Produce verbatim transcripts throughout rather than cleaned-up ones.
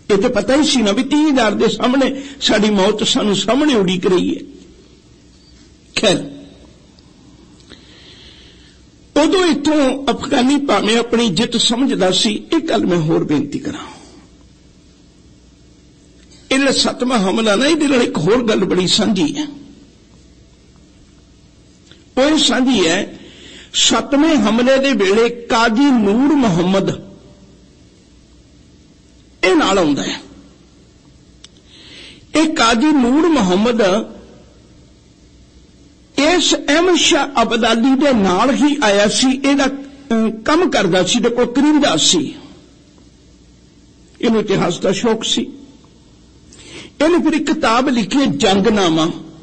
ये तो पता ही सी ना भी तीह हजार के सामने साड़ी मौत सानू सामने उड़ीक रही है। खैर उदों इतों अफगानी भावें अपनी जित समझदा सी। एक गल मैं होर बेनती करा, ये सतवां हमला ना, ये एक होर गल बड़ी सांझी है। वो ये सांझी है, सतवें हमले दे वेले काजी नूर मुहम्मद ये नाल आउंदा है। ये काजी नूर मुहम्मद इस अहमद शाह अब्दाली दे नाल ही आया सी, इहदा काम करदा सी, दे कोल करींदा सी, इहनूं इतिहास का शौक सी। इहने फिर एक किताब लिखी जंगनामा,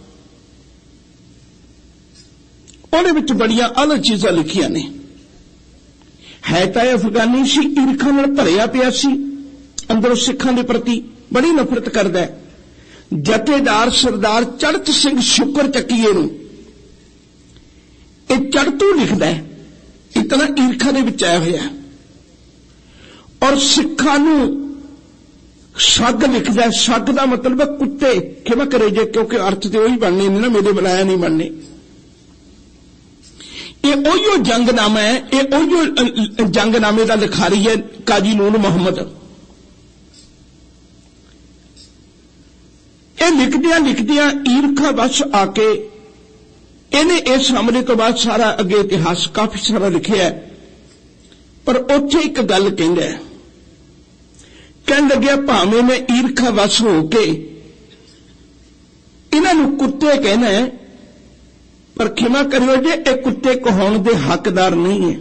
उहदे विच बड़ियां अलग चीज़ां लिखियां ने। है तां अफगानी सी, ईरखां नाल भरिया पिया सी, अंदरों सिखां दे प्रति बड़ी नफरत करदा है। जथेदार सरदार चढ़त सिंह शुकर चक्कीए नूं ये चढ़तू लिखदा है, इतना ईरखा दे विच आया होया। और सिखां नूं सग लिखदा है। सग दा मतलब है कुत्ते, खिमा करे जे, क्योंकि अर्थ तो वही बनने ने ना, मेरे बुलाया नहीं बनने। ये ओहियो जंगनामा है, ये ओहियो जंगनामे का लिखारी है काजी नूर मुहम्मद। ये लिखदियां लिखदियां ईरखा बस आके इन्हें इस हमले तो बाद सारा अगे इतिहास काफी सारा लिखिया है। पर उत्थे एक गल कहंदा है, कहन लग्या भावें मैं ईरखा वस हो के इन्हां नूं कुत्ते कहना है, पर खिमा करियो जे ये कुत्ते कहाउण दे हकदार नहीं है।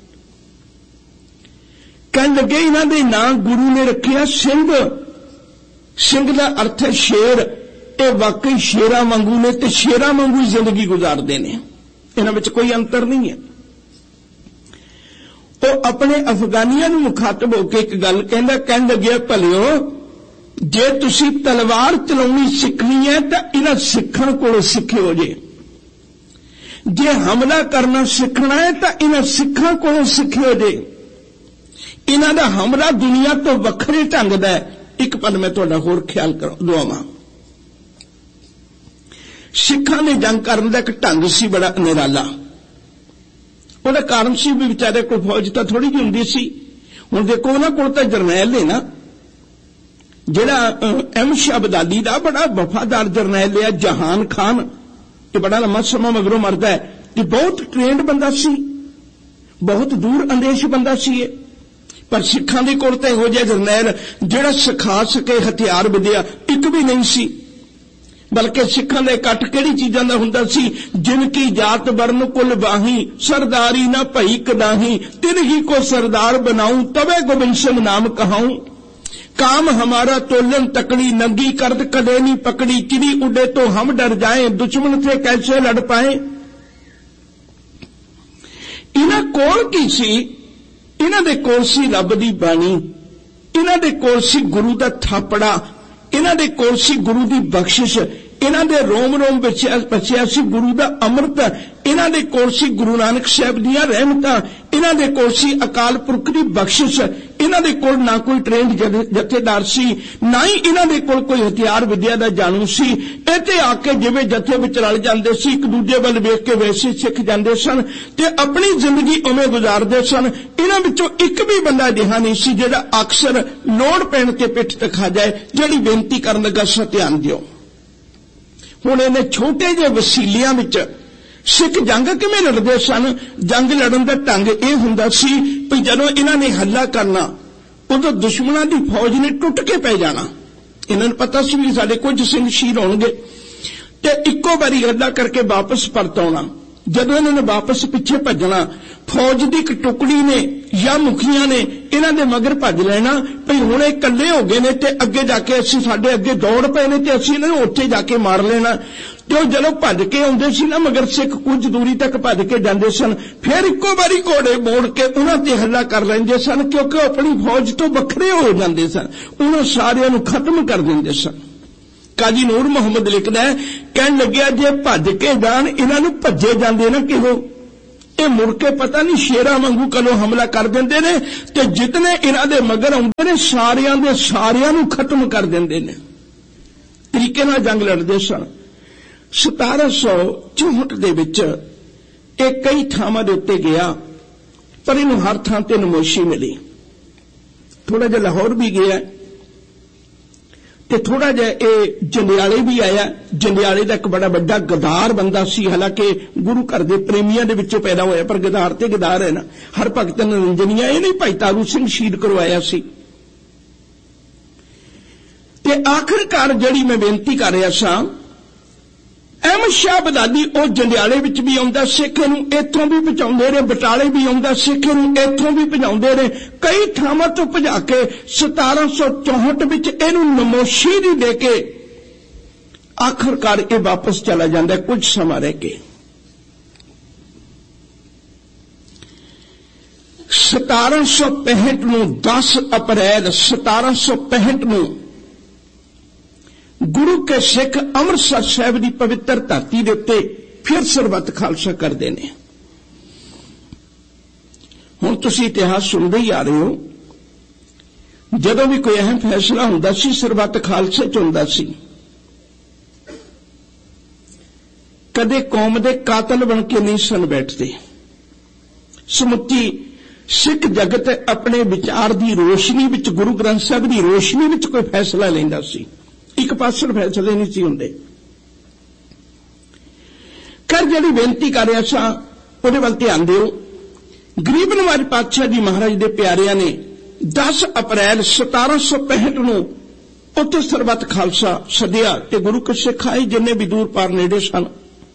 कहन लगे इन्हां दे नाम गुरु ने रखिया सिंह। सिंह का अर्थ है शेर। ये वाकई शेरा वांगू ने ते शेरा वांगू ही जिंदगी गुजारते हैं, इन्हां विच कोई अंतर नहीं है। तो अपने अफगानियां नूं मुखातब होकर एक गल कहंदा, कहन लग्या भलियो जे तुसी तलवार चलाउणी सिखनी है तो इन्हां सिखां कोलों सिखियो जे, जे हमला करना सीखना है तो इन्हां सिखां कोलों सिखियो जे। इन्हां दा हमला दुनिया तो वखरे ढंग दा है। एक पल मैं तुहाडा होर ख्याल करो दुआवां। सिखां ने जंग करन दा एक ढंग सी बड़ा निराला। ਉਹਦਾ कारण सी भी बेचारे को फौज तो थोड़ी जी हुंदी सी। हुण देखो उन्हां कोल तां जरनैल है ना, जिहड़ा अहमद शाह अब्दाली दा बड़ा वफादार जरनैल है जहान खान, ये बड़ा लंबा समा मगरों मरदा है। ये बहुत ट्रेंड बंदा सी, बहुत दूर अंदेश बंदा सी। पर सिखां दे कोल तां इहो जिहा जरनैल जिहड़ा सिखा सके हथियार विद्या एक भी नहीं सी। बल्कि सिखां दा इकट्ठ किहड़ी चीजां दा हुंदा सी, जिनकी जात वर्ण कुल बाही सरदारी ना भई कदाही, तिन ही को सरदार बनाऊं तबे गोबिंद सिंह नाम कहाऊं। काम हमारा तोलन तकड़ी नंगी करद कदे नहीं पकड़ी, चिड़ी उड़े तो हम डर जाए दुश्मन से कैसे लड़ पाए। इन्हां कोल की सी, इन्हां दे कोल सी रब दी बाणी, इन्हां दे कोल सी गुरु दा थापड़ा, इन्हां दे कोल सी गुरु दी बख्शिश, इन्हां दे रोम रोम बचिया सी गुरु दा अमृत, इन्हां दे कोल सी गुरु नानक साहब दियां रहमतां, इन्हां दे कोल सी अकाल पुरख दी बख्शिश, इन्हां दे कोल ना कोई ट्रेंड जथेदार सी, ना ही इन्हां दे कोल कोई हथियार विद्या दा जानू सी। इत्थे आके जिवें जथे विच रल जांदे सी, एक दूजे वल वेख के वैसे सिख जांदे सन ते अपनी जिंदगी उवें गुजारदे सन। इन्हां विचों एक भी बंदा अजिहा नहीं सी जिहड़ा अक्सर लोड़ पैण ते पिठ ते खा जाए। जिहड़ी बेनती करन लगा सा ध्यान दिओ। हुण इन्हें छोटे जे वसीलियां विच सिख जंग किवें लड़दे सन। जंग लड़न दा ढंग यह हुंदा सी कि जदों इन्हां ने हल्ला करना उदों दुश्मनां दी फौज ने टुट के पै जाना। इन्हां नूं पता सी भी साडे कुछ सिंह शहीद होणगे ते इक्को बारी हल्ला करके वापस परत आउणा। जदों इन्हां ने वापस पिछे भजना, फौज की एक टुकड़ी ने या मुखिया ने इन्हां दे मगर भज लेना भई हुण इह कल्ले हो गए ने ते अगे जाके असीं साडे अगे दौड़ पए ने ते असीं इन्हां नूं उत्थे जाके मार लेना। ते ओह जदों भज के आउंदे सी ना मगर सिख कुछ दूरी तक भज के जांदे सन, फिर इक्को बारी घोड़े मोड़ के उन्हां ते हल्ला कर लैंदे सन, क्योंकि अपनी फौज तो वखरे हो जांदे सन, उन्हां सारिआं नूं खत्म कर दिंदे सन। काजी नूर मुहम्मद लिखदा है, कहन लग्या जे भज के जान इन्हां नूं भज्जे जांदे ना किहो ये मुड़ के पता नहीं शेरां वांगू कदों हमला कर देंदे ने ते जितने इन्हां दे मगर आउंदे ने सारियां दे सारियां नूं खत्म कर देंदे ने। तरीके नाल जंग लड़दे सन। सतारा सौ चौहठ दे विच ये कई थावां दे उत्ते गया, पर इनूं हर थां ते नमोशी मिली। थोड़ा जिहा लाहौर भी गया ते थोड़ा जिहा ये जंडियाले भी आया। जंडियाले दा एक बड़ा वड्डा गदार बंदा सी, हालांकि गुरु घर दे प्रेमियां दे विचों पैदा होया, पर गदार ते गदार है ना। हर भगत निरंजनिया ये नहीं भाई तारू सिंह शहीद करवाया सी। ते आखिरकार जिहड़ी मैं बेनती कर रहा सां, अहमद शाह अब्दाली वो जंडियाले विच भी आउंदा, सिख नूं इत्थों भी पहुंचाउंदे ने, बटाले भी आउंदा, सिख नूं इत्थों भी पहुंचाउंदे ने, कई थावां तो भजा के सतारा सौ चौहठ विच इहनूं नमोशी दी दे के आखिरकार ये वापस चला जांदा कुछ समा रह के। सतारा सौ पैंठ नूं दस अप्रैल सतारा सौ पैंठ नूं गुरु के सिख अमृतसर साहिब की पवित्र धरती के उत्ते फिर सरबत खालसा करते हैं। हुण तुसीं इतिहास सुनते ही आ रहे हो, जदों भी कोई अहम फैसला हुंदा सी सरबत खालसे च हुंदा सी। कदे कौम दे कातल बन के नहीं सन बैठते। समुची सिख जगत अपने विचार की रोशनी विच, गुरु ग्रंथ साहिब की रोशनी विच कोई फैसला लैंदा सी, एक पासड़ फैसले नहीं सी हुंदे। कर जिहड़ी बेनती कर रहा सा उहदे वल ध्यान दिओ। गरीब नवाज पातशाह जी महाराज दे प्यारियां ने दस अप्रैल सतारा सौ पैंठ नूं उत्थे सरबत खालसा सदिया ते गुरु के सिख आए जिन्ने भी दूर पार नेड़े सन।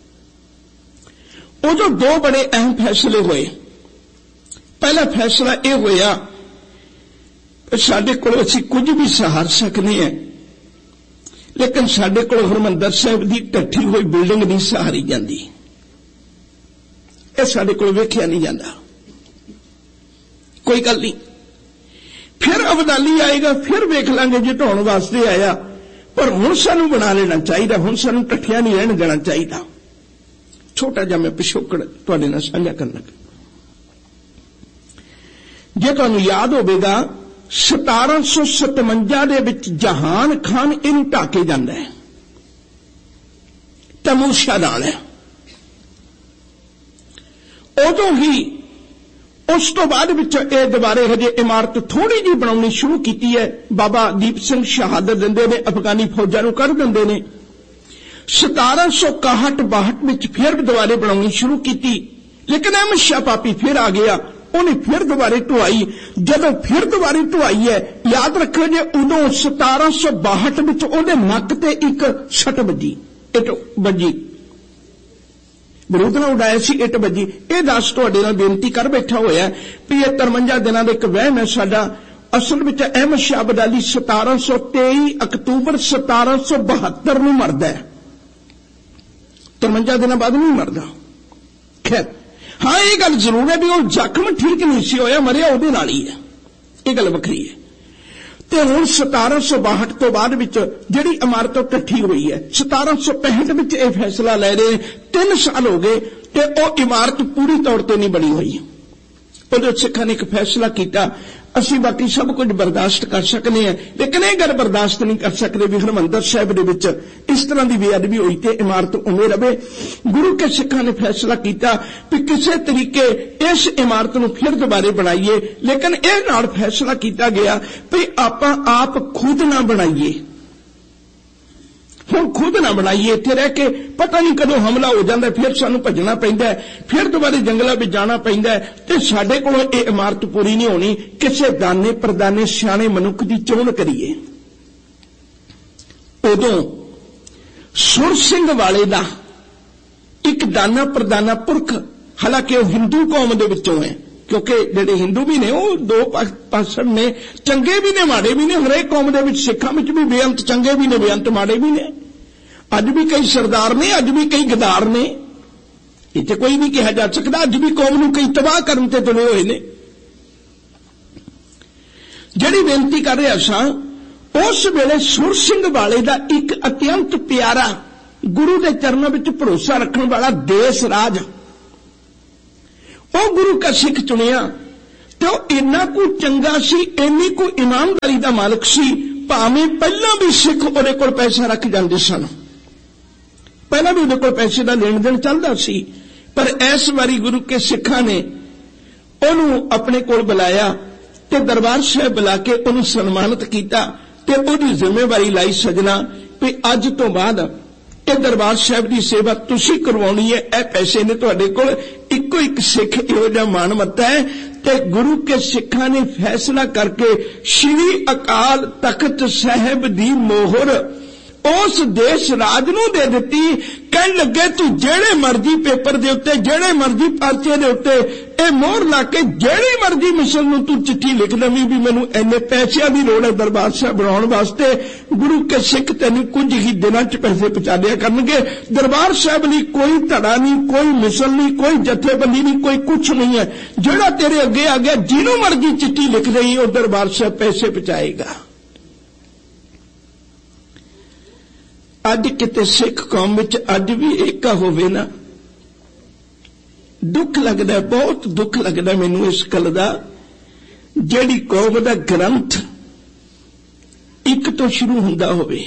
उदों दो बड़े अहम फैसले होए। पहला फैसला यह होया साडे कोल असीं कुछ भी सहार सकने हैं, लेकिन साडे कोल हरमंदर साहिब की ढठी हुई बिल्डिंग नहीं सहारी जाती। यह साडे कोल वेखिया नहीं जाता। कोई गल नहीं, फिर अब्दाली आएगा, फिर वेख लांगे जे ढाउण वास्ते आया, पर हुण सानू बना लेना चाहिए, हुण सानू ढठिया नहीं रहन देना चाहिए। छोटा जिहा मैं पिछोकड़ तुहाडे नाल साझा करना। जे तुहानू याद होवेगा सतारा सौ सतवंजा दे विच जहान खान इनू ढाके जांदा है, तैमूर नाल है। उदों ही उस तो बाद विच ये दोबारे हजे इमारत थोड़ी जी बनाउणी शुरू कीती है। बाबा दीप सिंह शहादत दिंदे ने, अफगानी फौजां नूं कर दिंदे ने। सतारा सौ काहठ बाहठ विच फिर दोबारे बनाउणी शुरू कीती, लेकिन अहमद शाह पापी फिर आ गया, उन्हें फिर दोबारे ढुआई। जदों फिर दोबारे ढुआई है, याद रखो जे उदों सतारा सौ बाहठ विच उहदे नक ते एक सट बजी, इट बजी, बरूद नाल उड़ाया सी, इट बजी। यह दस तुहाडे नाल बेनती कर बैठा होया भी यह तरवंजा दिनां दा इक वहम है साडा। असल विच अहमद शाह अब्दाली सतारा सौ तेई अक्तूबर सतारा सौ बहत्तर नूं मरदा है, तरवंजा दिनां बाद नहीं मरदा। खैर हाँ, ये गल जरूर है भी वो जख्म ठीक नहीं सी होया, मरिया उहदे नाल ही है, ये गल वखरी है। ते हुण सतारा सौ बाहठ तो बाद विच जिहड़ी इमारत ढठी हुई है, सतारा सौ पैंठ विच यह फैसला लै रहे, तीन साल हो गए ते वो इमारत पूरी तौर पर नहीं बनी हुई। उहदे सिखां ने एक फैसला किया, असीं बाकी सब कुछ बर्दाश्त कर सकते हैं, लेकिन यह गल बर्दाश्त नहीं कर सकते भी हरमंदर साहिब दे विच इस तरह की बेअदबी हुई ते इमारत उवें रहे। गुरु के सिखां ने फैसला किया कि किसी तरीके इस इमारत नूं फिर दोबारे बनाइए, लेकिन यह नाल फैसला किया गया भी आपां आप खुद ना बनाइए। हुण खुद ना बनाइए, इत्थे रह के पता नहीं कदों हमला हो जाता, फिर सानू भजना पैंदा है, फिर दोबारे जंगलों में जाना पैंदा है, ते साडे कोलों ये इमारत पूरी नहीं होनी। किसी दाने परदाने सियाणे मनुख की चोण करिए। उदों सुर सिंह वाले दा एक दाना परदाना पुरख, हालांकि वह हिंदू कौम दे विचों है, क्योंकि जिहड़े हिंदू भी ने वो दो पासड़ ने, चंगे भी ने माड़े भी ने। हरेक कौम दे विच सिखां विच भी बेअंत चंगे भी ने, बेअंत माड़े भी ने। अज भी कई सरदार ने, अज भी कई गदार ने, इत्थे कोई नहीं कहा जा सकता। अज भी कौम नूं कई तबाह करन ते तुले होए ने। जिहड़ी बेनती कर रहा सां, उस वेले सुर सिंह वाले दा एक अत्यंत प्यारा गुरु के चरणों विच भरोसा रखण वाला देस राज ਉਹ ਗੁਰੂ ਕਾ ਸਿੱਖ ਚੁਣਿਆ ਤੇ ਉਹ ਇੰਨਾ ਕੁ ਚੰਗਾ ਸੀ, ਇੰਨੀ ਕੁ ਇਮਾਨਦਾਰੀ ਦਾ ਮਾਲਕ ਸੀ, ਭਾਵੇਂ ਪਹਿਲਾਂ ਵੀ ਸਿੱਖ ਉਹਦੇ ਕੋਲ ਪੈਸਾ ਰੱਖ ਜਾਂਦੇ ਸਨ, ਪਹਿਲਾਂ ਵੀ ਉਹਦੇ ਕੋਲ ਪੈਸੇ ਦਾ ਲੈਣ ਦੇਣ ਚੱਲਦਾ ਸੀ, ਪਰ ਇਸ ਵਾਰੀ ਗੁਰੂ ਕੇ ਸਿੱਖਾਂ ਨੇ ਉਹਨੂੰ ਆਪਣੇ ਕੋਲ ਬੁਲਾਇਆ ਤੇ ਦਰਬਾਰ ਸਾਹਿਬ ਬੁਲਾ ਕੇ ਉਹਨੂੰ ਸਨਮਾਨਿਤ ਕੀਤਾ ਤੇ ਉਹਦੀ ਜ਼ਿੰਮੇਵਾਰੀ ਲਾਈ ਸਜਣਾ ਵੀ ਅੱਜ ਤੋਂ ਬਾਅਦ ਇਹ ਦਰਬਾਰ ਸਾਹਿਬ ਦੀ ਸੇਵਾ ਤੁਸੀਂ ਕਰਵਾਉਣੀ ਹੈ, ਇਹ ਪੈਸੇ ਨੇ ਤੁਹਾਡੇ ਕੋਲ। ਇੱਕੋ ਇੱਕ ਸਿੱਖ ਇਹੋ ਜਿਹਾ ਮਾਨਮੱਤਾ ਹੈ ਤੇ ਗੁਰੂ ਕੇ ਸਿੱਖਾਂ ਨੇ ਫੈਸਲਾ ਕਰਕੇ ਸ਼੍ਰੀ ਅਕਾਲ ਤਖਤ ਸਾਹਿਬ ਦੀ ਮੋਹਰ ਉਸ ਦੇਸ਼ ਰਾਜ ਨੂੰ ਦੇ ਦਿੱਤੀ। ਕਹਿਣ ਲੱਗੇ ਤੂੰ ਜਿਹੜੇ ਮਰਜ਼ੀ ਪੇਪਰ ਦੇ ਉੱਤੇ, ਜਿਹੜੇ ਮਰਜ਼ੀ ਪਰਚੇ ਦੇ ਉੱਤੇ ਇਹ ਮੋਹਰ ਲਾ ਕੇ ਜਿਹੜੀ ਮਰਜ਼ੀ ਮਿਸਲ ਨੂੰ ਤੂੰ ਚਿੱਠੀ ਲਿਖ ਦੇਵੀਂ ਵੀ ਮੈਨੂੰ ਇੰਨੇ ਪੈਸਿਆਂ ਦੀ ਲੋੜ ਹੈ ਦਰਬਾਰ ਸਾਹਿਬ ਬਣਾਉਣ ਵਾਸਤੇ। ਗੁਰੂ ਕੇ ਸਿੱਖ ਤੈਨੂੰ ਕੁਝ ਹੀ ਦਿਨਾਂ 'ਚ ਪੈਸੇ ਪਹੁੰਚਾ ਦਿਆ ਕਰਨਗੇ। ਦਰਬਾਰ ਸਾਹਿਬ ਲਈ ਕੋਈ ਧੜਾ ਨਹੀਂ, ਕੋਈ ਮਿਸਲ ਨਹੀਂ, ਕੋਈ ਜਥੇਬੰਦੀ ਨਹੀਂ, ਕੋਈ ਕੁਛ ਨਹੀਂ ਹੈ। ਜਿਹੜਾ ਤੇਰੇ ਅੱਗੇ ਆ ਗਿਆ ਜਿਹਨੂੰ ਮਰਜ਼ੀ ਚਿੱਠੀ ਲਿਖ ਦੇਈ ਉਹ ਦਰਬਾਰ ਸਾਹਿਬ ਪੈਸੇ ਪਹੁੰਚਾਏਗਾ। ਅੱਜ ਕਿਤੇ ਸਿੱਖ ਕੌਮ ਵਿੱਚ ਅੱਜ ਵੀ ਏਕਾ ਹੋਵੇ ਨਾ, ਦੁੱਖ ਲੱਗਦਾ, ਬਹੁਤ ਦੁੱਖ ਲੱਗਦਾ ਮੈਨੂੰ ਇਸ ਗੱਲ ਦਾ। ਜਿਹੜੀ ਕੌਮ ਦਾ ਗ੍ਰੰਥ ਇੱਕ ਤੋਂ ਸ਼ੁਰੂ ਹੁੰਦਾ ਹੋਵੇ,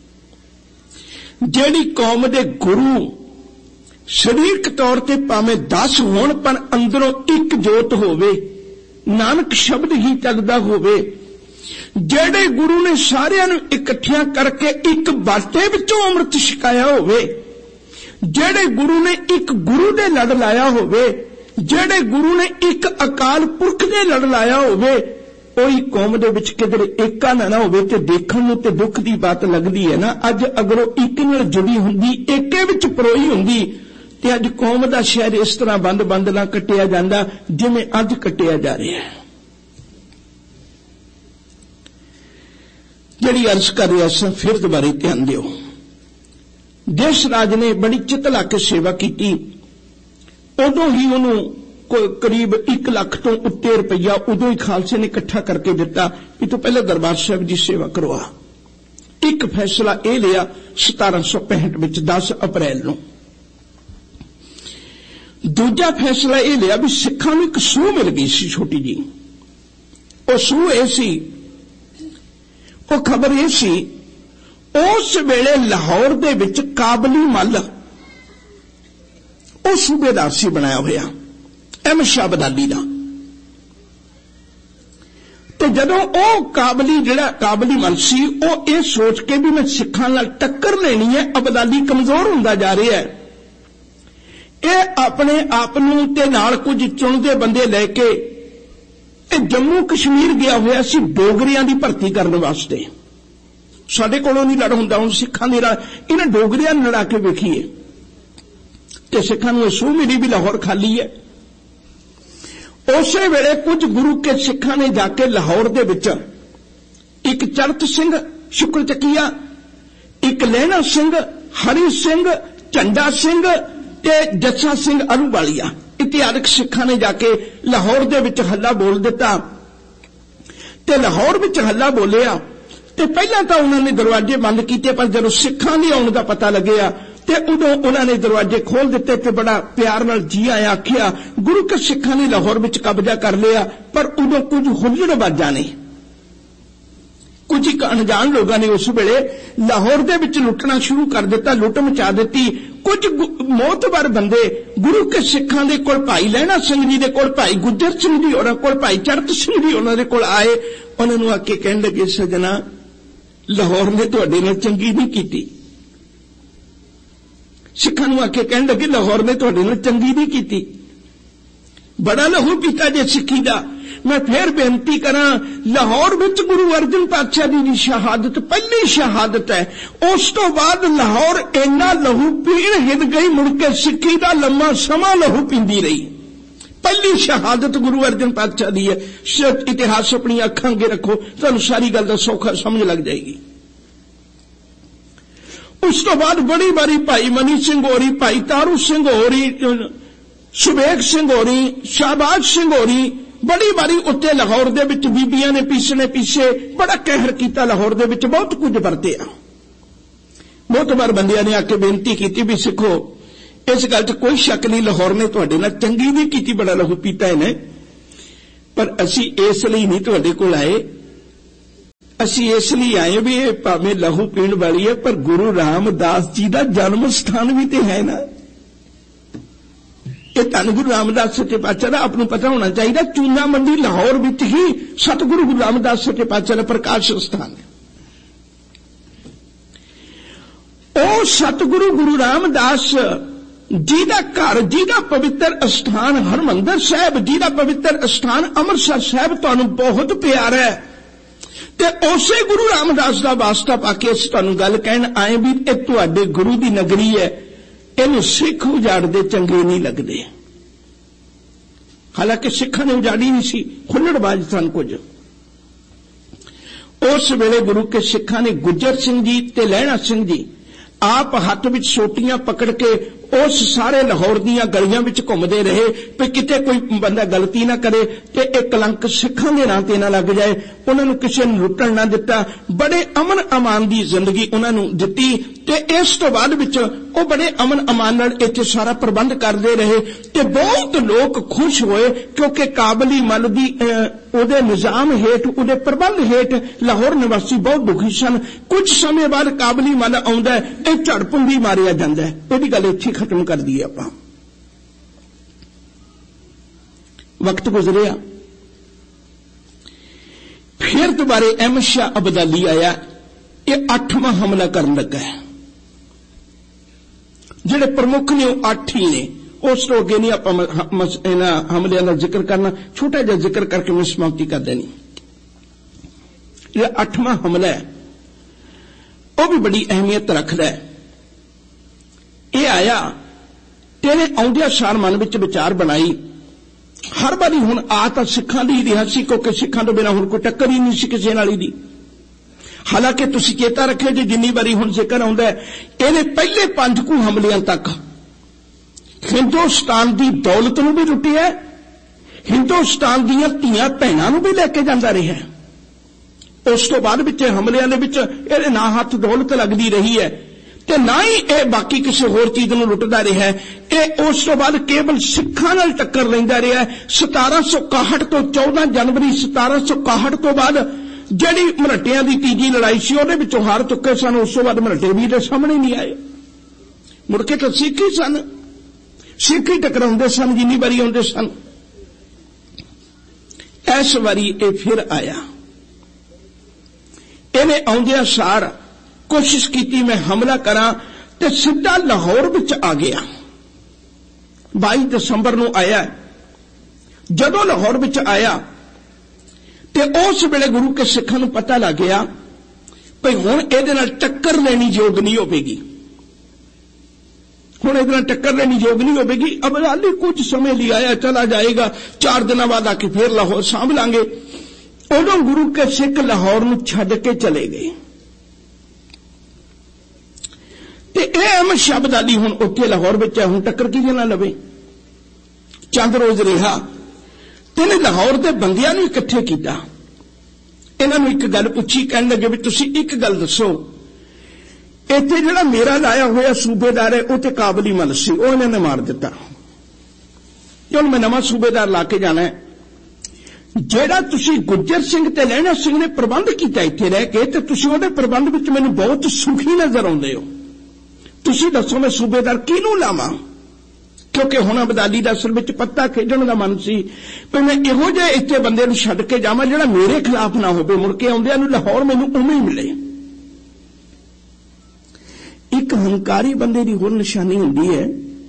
ਜਿਹੜੀ ਕੌਮ ਦੇ ਗੁਰੂ ਸਰੀਰਕ ਤੌਰ ਤੇ ਭਾਵੇਂ ਦਸ ਹੋਣ ਪਰ ਅੰਦਰੋਂ ਇੱਕ ਜੋਤ ਹੋਵੇ, ਨਾਨਕ ਸ਼ਬਦ ਹੀ ਚੱਲਦਾ ਹੋਵੇ, ਜਿਹੜੇ ਗੁਰੂ ਨੇ ਸਾਰਿਆਂ ਨੂੰ ਇਕੱਠਿਆਂ ਕਰਕੇ ਇੱਕ ਬਾਟੇ ਵਿੱਚੋਂ ਅੰਮ੍ਰਿਤ ਛਕਾਇਆ ਹੋਵੇ, ਜਿਹੜੇ ਗੁਰੂ ਨੇ ਇੱਕ ਗੁਰੂ ਦੇ ਲੜ ਲਾਇਆ ਹੋਵੇ, ਜਿਹੜੇ ਗੁਰੂ ਨੇ ਇੱਕ ਅਕਾਲ ਪੁਰਖ ਦੇ ਲੜ ਲਾਇਆ ਹੋਵੇ, ਉਹੀ ਕੌਮ ਦੇ ਵਿੱਚ ਕਿਧਰੇ ਏਕਾ ਨਾ ਹੋਵੇ ਤੇ ਦੇਖਣ ਨੂੰ ਤੇ ਦੁੱਖ ਦੀ ਬਾਤ ਲੱਗਦੀ ਹੈ ਨਾ। ਅੱਜ ਅਗਰ ਉਹ ਇੱਕ ਨਾਲ ਜੁੜੀ ਹੁੰਦੀ, ਏਕੇ ਵਿੱਚ ਪਰੋਈ ਹੁੰਦੀ ਤੇ ਅੱਜ ਕੌਮ ਦਾ ਸ਼ਹਿਰ ਇਸ ਤਰ੍ਹਾਂ ਬੰਦ-ਬੰਦ ਨਾ ਕੱਟਿਆ ਜਾਂਦਾ ਜਿਵੇਂ ਅੱਜ ਕੱਟਿਆ ਜਾ ਰਿਹਾ ਹੈ। ਜਿਹੜੀ ਅਰਜ਼ ਕਰ ਰਿਹਾ ਸਾਂ, ਫਿਰ ਦੁਬਾਰੇ ਧਿਆਨ ਦਿਓ। ਦੇਸ਼ ਰਾਜ ਨੇ ਬੜੀ ਚਿੱਤ ਲਾ ਕੇ ਸੇਵਾ ਕੀਤੀ। ਉਦੋਂ ਹੀ ਉਹਨੂੰ ਕਰੀਬ ਇੱਕ ਲੱਖ ਤੋਂ ਉੱਤੇ ਰੁਪਈਆ ਉਦੋਂ ਹੀ ਖਾਲਸੇ ਨੇ ਇਕੱਠਾ ਕਰਕੇ ਦਿੱਤਾ ਵੀ ਤੂੰ ਪਹਿਲਾਂ ਦਰਬਾਰ ਸਾਹਿਬ ਦੀ ਸੇਵਾ ਕਰਵਾ। ਇੱਕ ਫੈਸਲਾ ਇਹ ਲਿਆ ਸਤਾਰਾਂ ਸੌ ਪੈਂਹਠ ਵਿੱਚ ਦਸ ਅਪ੍ਰੈਲ ਨੂੰ। ਦੂਜਾ ਫੈਸਲਾ ਇਹ ਲਿਆ ਵੀ ਸਿੱਖਾਂ ਨੂੰ ਇੱਕ ਸੂਹ ਮਿਲ ਗਈ ਸੀ ਛੋਟੀ ਜੀ। ਉਹ ਸੂਹ ਇਹ ਸੀ, ਉਹ ਖਬਰ ਇਹ ਸੀ, ਉਸ ਵੇਲੇ ਲਾਹੌਰ ਦੇ ਵਿੱਚ ਕਾਬਲੀ ਮੱਲ ਉਹ ਸੂਬੇਦਾਰ ਸੀ ਬਣਾਇਆ ਹੋਇਆ ਅਹਿਮਦ ਸ਼ਾਹ ਅਬਦਾਲੀ ਦਾ। ਤੇ ਜਦੋਂ ਉਹ ਕਾਬਲੀ ਜਿਹੜਾ ਕਾਬਲੀ ਮੱਲ ਸੀ, ਉਹ ਇਹ ਸੋਚ ਕੇ ਵੀ ਮੈਂ ਸਿੱਖਾਂ ਨਾਲ ਟੱਕਰ ਲੈਣੀ ਹੈ, ਅਬਦਾਲੀ ਕਮਜ਼ੋਰ ਹੁੰਦਾ ਜਾ ਰਿਹਾ ਹੈ, ਇਹ ਆਪਣੇ ਆਪ ਨੂੰ ਤੇ ਨਾਲ ਕੁਝ ਚੁਣਦੇ ਬੰਦੇ ਲੈ ਕੇ ਇਹ ਜੰਮੂ ਕਸ਼ਮੀਰ ਗਿਆ ਹੋਇਆ ਸੀ ਡੋਗਰਿਆਂ ਦੀ ਭਰਤੀ ਕਰਨ ਵਾਸਤੇ। ਸਾਡੇ ਕੋਲੋਂ ਨਹੀਂ ਲੜ ਹੁੰਦਾ, ਹੁਣ ਸਿੱਖਾਂ ਦੀ ਇਹਨਾਂ ਡੋਗਰਿਆਂ ਨੂੰ ਲੜਾ ਕੇ ਵੇਖੀਏ ਤੇ ਸਿੱਖਾਂ ਨੂੰ ਇਹ ਸੂਹ ਮਿਲੀ ਵੀ ਲਾਹੌਰ ਖਾਲੀ ਹੈ। ਉਸੇ ਵੇਲੇ ਕੁਝ ਗੁਰੂ ਕੇ ਸਿੱਖਾਂ ਨੇ ਜਾ ਕੇ ਲਾਹੌਰ ਦੇ ਵਿੱਚ ਇੱਕ ਚੜਤ ਸਿੰਘ ਸ਼ੁਕਰ ਚੱਕੀਆ, ਇੱਕ ਲਹਿਣਾ ਸਿੰਘ, ਹਰੀ ਸਿੰਘ, ਝੰਡਾ ਸਿੰਘ ਤੇ ਜੱਸਾ ਸਿੰਘ ਅਲੂਵਾਲੀਆ ਇਤਿਹਾਸਕ ਸਿੱਖਾਂ ਨੇ ਜਾ ਕੇ ਲਾਹੌਰ ਦੇ ਵਿੱਚ ਹੱਲਾ ਬੋਲ ਦਿੱਤਾ। ਤੇ ਲਾਹੌਰ ਵਿੱਚ ਹੱਲਾ ਬੋਲਿਆ ਤੇ ਪਹਿਲਾਂ ਤਾਂ ਉਹਨਾਂ ਨੇ ਦਰਵਾਜ਼ੇ ਬੰਦ ਕੀਤੇ, ਪਰ ਜਦੋਂ ਸਿੱਖਾਂ ਦੇ ਆਉਣ ਦਾ ਪਤਾ ਲੱਗਿਆ ਤੇ ਉਦੋਂ ਉਹਨਾਂ ਨੇ ਦਰਵਾਜ਼ੇ ਖੋਲ ਦਿੱਤੇ ਤੇ ਬੜਾ ਪਿਆਰ ਨਾਲ ਜੀ ਆਇਆ ਆਖਿਆ। ਗੁਰੂ ਕੇ ਸਿੱਖਾਂ ਨੇ ਲਾਹੌਰ ਵਿੱਚ ਕਬਜ਼ਾ ਕਰ ਲਿਆ, ਪਰ ਉਦੋਂ ਕੁਝ ਹੁੱਲੜਬਾਜ਼ਾਂ ਨੇ, ਕੁਝ ਇੱਕ ਅਣਜਾਣ ਲੋਕਾਂ ਨੇ ਉਸ ਵੇਲੇ ਲਾਹੌਰ ਦੇ ਵਿੱਚ ਲੁੱਟਣਾ ਸ਼ੁਰੂ ਕਰ ਦਿੱਤਾ, ਲੁੱਟ ਮਚਾ ਦਿੱਤੀ। ਕੁਝ ਮੋਤਬਰ ਬੰਦੇ ਗੁਰੂ ਕੇ ਸਿੱਖਾਂ ਦੇ ਕੋਲ, ਭਾਈ ਲਹਿਣਾ ਸਿੰਘ ਜੀ ਦੇ ਕੋਲ, ਭਾਈ ਗੁੱਜਰ ਸਿੰਘ ਜੀ ਉਹਨਾਂ ਕੋਲ, ਭਾਈ ਚੜਤ ਸਿੰਘ ਜੀ ਉਹਨਾਂ ਦੇ ਕੋਲ ਆਏ। ਉਹਨਾਂ ਨੂੰ ਆ ਕੇ ਕਹਿਣ ਲੱਗੇ, ਸਜਣਾ ਲਾਹੌਰ ਨੇ ਤੁਹਾਡੇ ਨਾਲ ਚੰਗੀ ਨਹੀਂ ਕੀਤੀ। ਸਿੱਖਾਂ ਨੂੰ ਆ ਕੇ ਕਹਿਣ ਲੱਗੇ, ਲਾਹੌਰ ਨੇ ਤੁਹਾਡੇ ਨਾਲ ਚੰਗੀ ਨਹੀਂ ਕੀਤੀ, ਬੜਾ ਲਹੂ ਪੀਤਾ ਜੇ ਸਿੱਖੀ ਦਾ। ਮੈਂ ਫੇਰ ਬੇਨਤੀ ਕਰਾਂ, ਲਾਹੌਰ ਵਿੱਚ ਗੁਰੂ ਅਰਜਨ ਪਾਤਸ਼ਾਹ ਜੀ ਦੀ ਸ਼ਹਾਦਤ ਪਹਿਲੀ ਸ਼ਹਾਦਤ ਹੈ। ਉਸ ਤੋਂ ਬਾਅਦ ਲਾਹੌਰ ਇੰਨਾ ਲਹੂ ਪੀਣ ਹਿੱਲ ਗਈ, ਮੁੜ ਕੇ ਸਿੱਖੀ ਦਾ ਲੰਮਾ ਸਮਾਂ ਲਹੂ ਪੀਂਦੀ ਰਹੀ। ਪਹਿਲੀ ਸ਼ਹਾਦਤ ਗੁਰੂ ਅਰਜਨ ਪਾਤਸ਼ਾਹ ਦੀ ਹੈ। ਇਤਿਹਾਸ ਆਪਣੀਆਂ ਅੱਖਾਂ ਅੱਗੇ ਰੱਖੋ, ਤੁਹਾਨੂੰ ਸਾਰੀ ਗੱਲ ਦਾ ਸੌਖਾ ਸਮਝ ਲੱਗ ਜਾਏਗੀ। ਉਸ ਤੋਂ ਬਾਅਦ ਬੜੀ ਵਾਰੀ ਭਾਈ ਮਨੀ ਸਿੰਘ ਹੋਰੀ, ਭਾਈ ਤਾਰੂ ਸਿੰਘ ਹੋਰੀ, ਸੁਬੇਗ ਸਿੰਘ ਹੋਰੀ, ਸ਼ਾਹਬਾਜ਼ ਸਿੰਘ ਹੋਰੀ, ਬੜੀ ਵਾਰੀ ਉੱਤੇ ਲਾਹੌਰ ਦੇ ਵਿੱਚ ਬੀਬੀਆਂ ਨੇ ਪੀਸਣੇ ਪਿੱਛੇ ਬੜਾ ਕਹਿਰ ਕੀਤਾ, ਲਾਹੌਰ ਦੇ ਵਿੱਚ ਬਹੁਤ ਕੁਝ ਵਰਤਿਆ। ਬਹੁਤ ਵਾਰ ਬੰਦਿਆਂ ਨੇ ਆ ਕੇ ਬੇਨਤੀ ਕੀਤੀ ਵੀ ਸਿੱਖੋ इस गल च कोई शक नहीं, लाहौर ने तुहाडे नाल चंगी नहीं कीती, बड़ा लहू पीता इन्हें। पर असी इसलिए नहीं तुहाडे कोल आए, असी इसलिए आए भी ये भावें लहू पीण वाली है पर गुरु रामदास जी का जन्म स्थान भी तो है ना। ये धन गुरु रामदास सच्चे पातशाह दा आपनूं पता होना चाहिए। चूना मंडी लाहौर विच ही सतगुरु गुरु रामदास सच्चे पातशाह दा प्रकाश स्थान है। ओ सतगुरु गुरु रामदास जी का घर, जी का पवित्र स्थान हरमंदर साहब, जी का पवित्र स्थान अमृतसर साहब तुहानूं बहुत प्यारा है। ते उसे गुरु रामदास का वास्ता पाके असीं तुहानूं गल कहण आए भी ये तुहाडे गुरु की नगरी है, इहनूं सिख उजाड़दे चंगे नहीं लगदे। हालांकि सिखां ने उजाड़ी नहीं सी, खुल्लड़बाज सन कुछ। उस वेले गुरु के सिखां ने गुज्जर सिंह जी ते लहणा सिंह जी आप हाथ विच सोटियां पकड़ के उस सारे लाहौर दीयां गलियां विच घुमदे रहे कि किते कोई बंदा गलती ना करे ते एक कलंक सिखां दे नां ते ना लग जाए। उन्हां नूं किसे ने लुट्टण ना दिता, बड़े अमन अमान दी जिंदगी उन्हां नूं दित्ती ते इस तो बाद विच ओ बड़े अमन अमान नाल इत्थे सारा प्रबंध करदे रहे ते बहुत लोग खुश होए क्योंकि काबली मल दी ओदे निजाम हेठ, ओदे प्रबंध हेठ लाहौर निवासी बहुत दुखी सन। कुछ समय बाद काबली मल आउंदा है, इह झड़पुंदी मारिया जांदा है। इहदी गल इत्थे खत्म कर दी आपां। वक्त गुजरिया, फिर दोबारे अहमद शाह अब्दाली आया, ये अठवां हमला करन लगा है। जिहड़े प्रमुख ने वो अठ ही ने, उस तो अगे नहीं आपां इन्हां हमलियां दा जिक्र करना, छोटा जिहा जिक्र करके मैं समाप्ति कर देनी। ये अठवां हमला है वह भी बड़ी अहमियत रखता है। ये आया तेरे आउंदिया सार मन विच विचार बनाई, हर बारी हुण आ तां सिखां दी रिहा सी क्योंकि सिखां तो बिना हुण कोई टक्कर ही नहीं सी किसी नाल दी। हालांकि तुसीं चेता रखियो जी जिन्नी बारी हुण जिक्र आउंदा है, इहने पहले पंज कू हमलियां तक हिंदुस्तान की दौलत नूं भी लुटिया, हिंदुस्तान दीयां धीआं भैणां नूं भी लैके जांदा रहा। उस तो बाद विच हमलियां दे विच इहदे ना हथ दौलत लगदी रही है ते ना ही यह बाकी किसी होर चीज नूं लुटदा रहा है। यह उस तो बाद केवल सिखां नाल टक्कर लैंदा रहा है। सतारा सौ इकाहठ तो चौदह जनवरी सतारा सौ इकाहठ तो बाद जिहड़ी मराठियां दी तीजी लड़ाई सी उहदे विचों हार चुके सन। उस तो बाद मराठे भी दे सामने नहीं आए, मुड़के तो सिख ही सन, सिख ही टकराउंदे सन जिन्नी बारी आउंदे सन। इस बारी ये फिर आया, इन्हें आउंदिया सार कोशिश की मैं हमला करा ते सीधा लाहौर विच आ गया। बाईस दिसंबर नूं आया। जदों लाहौर विच आया ते उस वेले गुरु के सिखां नूं पता लग गया भई हुण इहदे नाल टक्कर लेनी योग नहीं होवेगी, हुण इहदे नाल टक्कर लेनी योग नहीं होवेगी। अब्दाली कुछ समय लिए आया, चला जाएगा, चार दिनों बाद आके फिर लाहौर सांभ लांगे। उदों गुरु के सिख लाहौर नूं छड्ड के चले गए ते यह अहमद शाह अब्दाली हुण उत्थे लाहौर विच है, हुण टक्कर किहदे नाल लवे। चंद रोज रहा ते इहने लाहौर दे बंदियां नूं इकट्ठे कीता, इन्हां नूं एक गल पुछी, कहण लगे भी तुसीं एक गल दसो, इत्थे जिहड़ा मेरा लाया होया सूबेदार है वो ते काबली मल सी, वो इन्हां ने मार दिता। हुण मैं नवां सूबेदार ला के जाना है। जेड़ा तुसी गुज्जर सिंह ते लहणा सिंह ने प्रबंध किया इत्थे रह के ते तुसी उहदे प्रबंध विच मैनूं बहुत सुखी नजर आउंदे हो। तुसी दसो मैं सूबेदार किहनूं लावां, क्योंकि हुण अब्दाली दा असल विच पत्ता खेडण दा मन सी कि मैं इहो जिहे इत्थे बंदे नूं छड्ड के जावां जिहड़ा मेरे खिलाफ ना होवे, मुड़ के आउंदिआं नूं लाहौर मैनूं उवें ही मिले। एक हंकारी बंदे दी होर निशानी हुंदी है,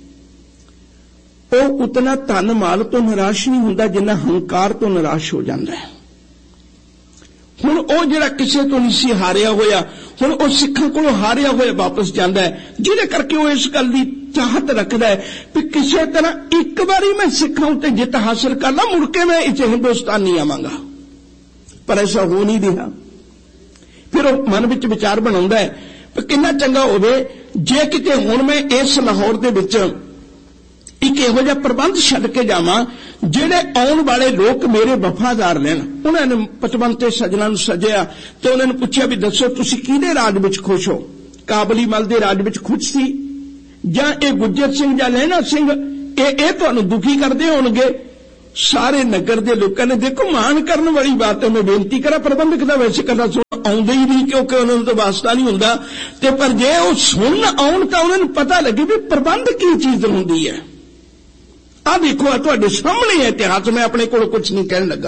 वो उतना धन माल तो निराश नहीं हुंदा जिन्ना हंकार तो निराश हो जाता है। हुण वो जिहड़ा किसे तो नहीं सी हारिया होया, हुण वो सिखां कोलों हारिया होया वापस जांदा है, जिहदे करके वो इस गल दी चाहत रखदा है कि किसी तरह एक बारी मैं सिखां उत्ते जित हासिल कर ला, मुड़ के मैं इत्थे हिंदुस्तान नहीं आवांगा। पर ऐसा हो नहीं रहा। फिर वो मन विच विचार बनाउंदा है कि कितना चंगा होवे जे किते हुण मैं इस लाहौर दे विच एक इहो जिहा प्रबंध छड्ड के जावां जिहड़े आउण वाले लोग मेरे वफादार रहण। उन्होंने पचवंत सजना नूं सजिया ते उन्होंने पुछया भी दसो तुसीं किहदे राज विच खुश हो। काबली मल दे राज विच खुश सी ਜਾਂ ਇਹ ਗੁੱਜਰ ਸਿੰਘ ਜਾਂ ਲਹਿਣਾ ਸਿੰਘ ਇਹ ਇਹ ਤੁਹਾਨੂੰ ਦੁਖੀ ਕਰਦੇ ਹੋਣਗੇ। ਸਾਰੇ ਨਗਰ ਦੇ ਲੋਕਾਂ ਨੇ, ਦੇਖੋ ਮਾਣ ਕਰਨ ਵਾਲੀ ਬਾਤ ਹੈ, ਮੈਂ ਬੇਨਤੀ ਕਰਾਂ ਪ੍ਰਬੰਧਕ ਦਾ ਵੈਸੇ ਕਦਾ ਸੁਣ ਆਉਂਦੇ ਹੀ ਨਹੀਂ ਕਿਉਂਕਿ ਉਹਨਾਂ ਨੂੰ ਤਾਂ ਵਾਸਤਾ ਨਹੀਂ ਹੁੰਦਾ, ਤੇ ਪਰ ਜੇ ਉਹ ਸੁਣ ਆਉਣ ਤਾਂ ਉਹਨਾਂ ਨੂੰ ਪਤਾ ਲੱਗੇ ਵੀ ਪ੍ਰਬੰਧ ਕੀ ਚੀਜ਼ ਹੁੰਦੀ ਹੈ। ਆਹ ਦੇਖੋ ਆ ਤੁਹਾਡੇ ਸਾਹਮਣੇ ਹੈ ਇਤਿਹਾਸ, ਮੈਂ ਆਪਣੇ ਕੋਲ ਕੁਝ ਨਹੀਂ ਕਹਿਣ ਲੱਗਾ।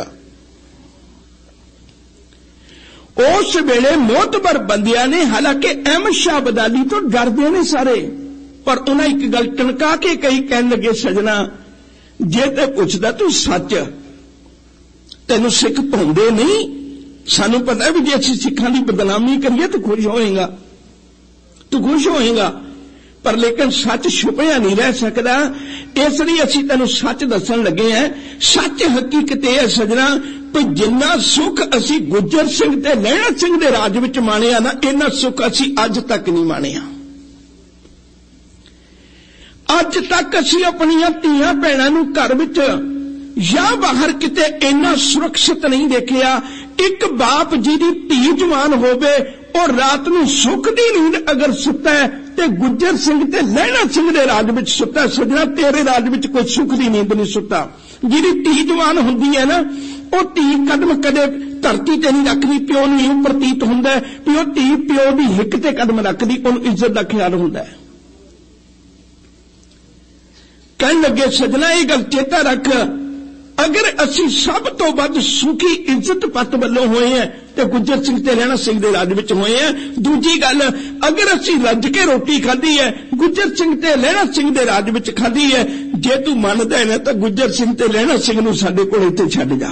ਉਸ ਵੇਲੇ ਮੋਤਬਰ ਬੰਦਿਆਂ ਨੇ, ਹਾਲਾਂਕਿ ਅਹਿਮਦ ਸ਼ਾਹ ਅਬਦਾਲੀ ਤੋਂ ਡਰਦੇ ਨੇ ਸਾਰੇ, ਪਰ ਉਹਨਾਂ ਇੱਕ ਗੱਲ ਟਣਕਾ ਕੇ ਕਹੀ, ਕਹਿਣ ਲੱਗੇ ਸਜਣਾ ਜੇ ਤੇ ਪੁੱਛਦਾ ਤੂੰ ਸੱਚ, ਤੈਨੂੰ ਸਿੱਖ ਪਾਉਂਦੇ ਨਹੀਂ, ਸਾਨੂੰ ਪਤਾ ਵੀ ਜੇ ਅਸੀਂ ਸਿੱਖਾਂ ਦੀ ਬਦਨਾਮੀ ਕਰੀਏ ਤੂੰ ਖੁਸ਼ ਹੋਏਗਾ, ਤੂੰ ਖੁਸ਼ ਹੋਏਗਾ, ਪਰ ਲੇਕਿਨ ਸੱਚ ਛੁਪਿਆ ਨਹੀਂ ਰਹਿ ਸਕਦਾ, ਇਸ ਲਈ ਅਸੀਂ ਤੈਨੂੰ ਸੱਚ ਦੱਸਣ ਲੱਗੇ ਹਾਂ। ਸੱਚ ਹਕੀਕਤ ਇਹ ਹੈ ਸਜਣਾ ਕਿ ਜਿੰਨਾ ਸੁੱਖ ਅਸੀਂ ਗੁੱਜਰ ਸਿੰਘ ਤੇ ਲਹਿਣਾ ਸਿੰਘ ਦੇ ਰਾਜ ਵਿੱਚ ਮਾਣਿਆ ਨਾ, ਇੰਨਾ ਸੁੱਖ ਅਸੀਂ ਅੱਜ ਤੱਕ ਨਹੀਂ ਮਾਣਿਆ। ਅੱਜ ਤੱਕ ਅਸੀਂ ਆਪਣੀਆਂ ਧੀਆਂ ਭੈਣਾਂ ਨੂੰ ਘਰ ਵਿੱਚ ਜਾਂ ਬਾਹਰ ਕਿਤੇ ਇੰਨਾ ਸੁਰੱਖਿਅਤ ਨਹੀਂ ਦੇਖਿਆ। ਇੱਕ ਬਾਪ ਜਿਹਦੀ ਧੀ ਜਵਾਨ ਹੋਵੇ ਉਹ ਰਾਤ ਨੂੰ ਸੁੱਖ ਦੀ ਨੀਂਦ ਅਗਰ ਸੁੱਤਾ ਹੈ ਤੇ ਗੁੱਜਰ ਸਿੰਘ ਤੇ ਲਹਿਣਾ ਸਿੰਘ ਦੇ ਰਾਜ ਵਿੱਚ ਸੁੱਤਾ, ਸਜਣਾ ਤੇਰੇ ਰਾਜ ਵਿੱਚ ਕੋਈ ਸੁੱਖ ਦੀ ਨੀਂਦ ਨਹੀਂ ਸੁੱਤਾ। ਜਿਹਦੀ ਧੀ ਜਵਾਨ ਹੁੰਦੀ ਹੈ ਨਾ, ਉਹ ਧੀ ਕਦਮ ਕਦੇ ਧਰਤੀ ਤੇ ਨਹੀਂ ਰੱਖਦੀ, ਪਿਓ ਨੂੰ ਇਹ ਪ੍ਰਤੀਤ ਹੁੰਦਾ ਵੀ ਉਹ ਧੀ ਪਿਓ ਦੀ ਹਿੱਕ ਤੇ ਕਦਮ ਰੱਖਦੀ, ਉਹਨੂੰ ਇੱਜ਼ਤ ਦਾ ਖਿਆਲ ਹੁੰਦਾ ਹੈ। ਕਹਿਣ ਲੱਗੇ ਸਜਣਾ ਇਹ ਗੱਲ ਚੇਤਾ ਰੱਖ, ਅਗਰ ਅਸੀਂ ਸਭ ਤੋਂ ਵੱਧ ਸੁਖੀ ਇੱਜ਼ਤ ਪੱਤ ਵੱਲੋਂ ਹੋਏ ਹਾਂ ਤੇ ਗੁੱਜਰ ਸਿੰਘ ਤੇ ਲਹਿਣਾ ਸਿੰਘ ਦੇ ਰਾਜ ਵਿੱਚ ਹੋਏ ਹਾਂ। ਦੂਜੀ ਗੱਲ, ਅਗਰ ਅਸੀਂ ਰੱਜ ਕੇ ਰੋਟੀ ਖਾਧੀ ਹੈ ਗੁੱਜਰ ਸਿੰਘ ਤੇ ਲਹਿਣਾ ਸਿੰਘ ਦੇ ਰਾਜ ਵਿੱਚ ਖਾਧੀ ਹੈ, ਜੇ ਤੂੰ ਮੰਨਦਾ ਹੈ ਨਾ ਤਾਂ ਗੁੱਜਰ ਸਿੰਘ ਤੇ ਲਹਿਣਾ ਸਿੰਘ ਨੂੰ ਸਾਡੇ ਕੋਲ ਇੱਥੇ ਛੱਡ ਜਾ।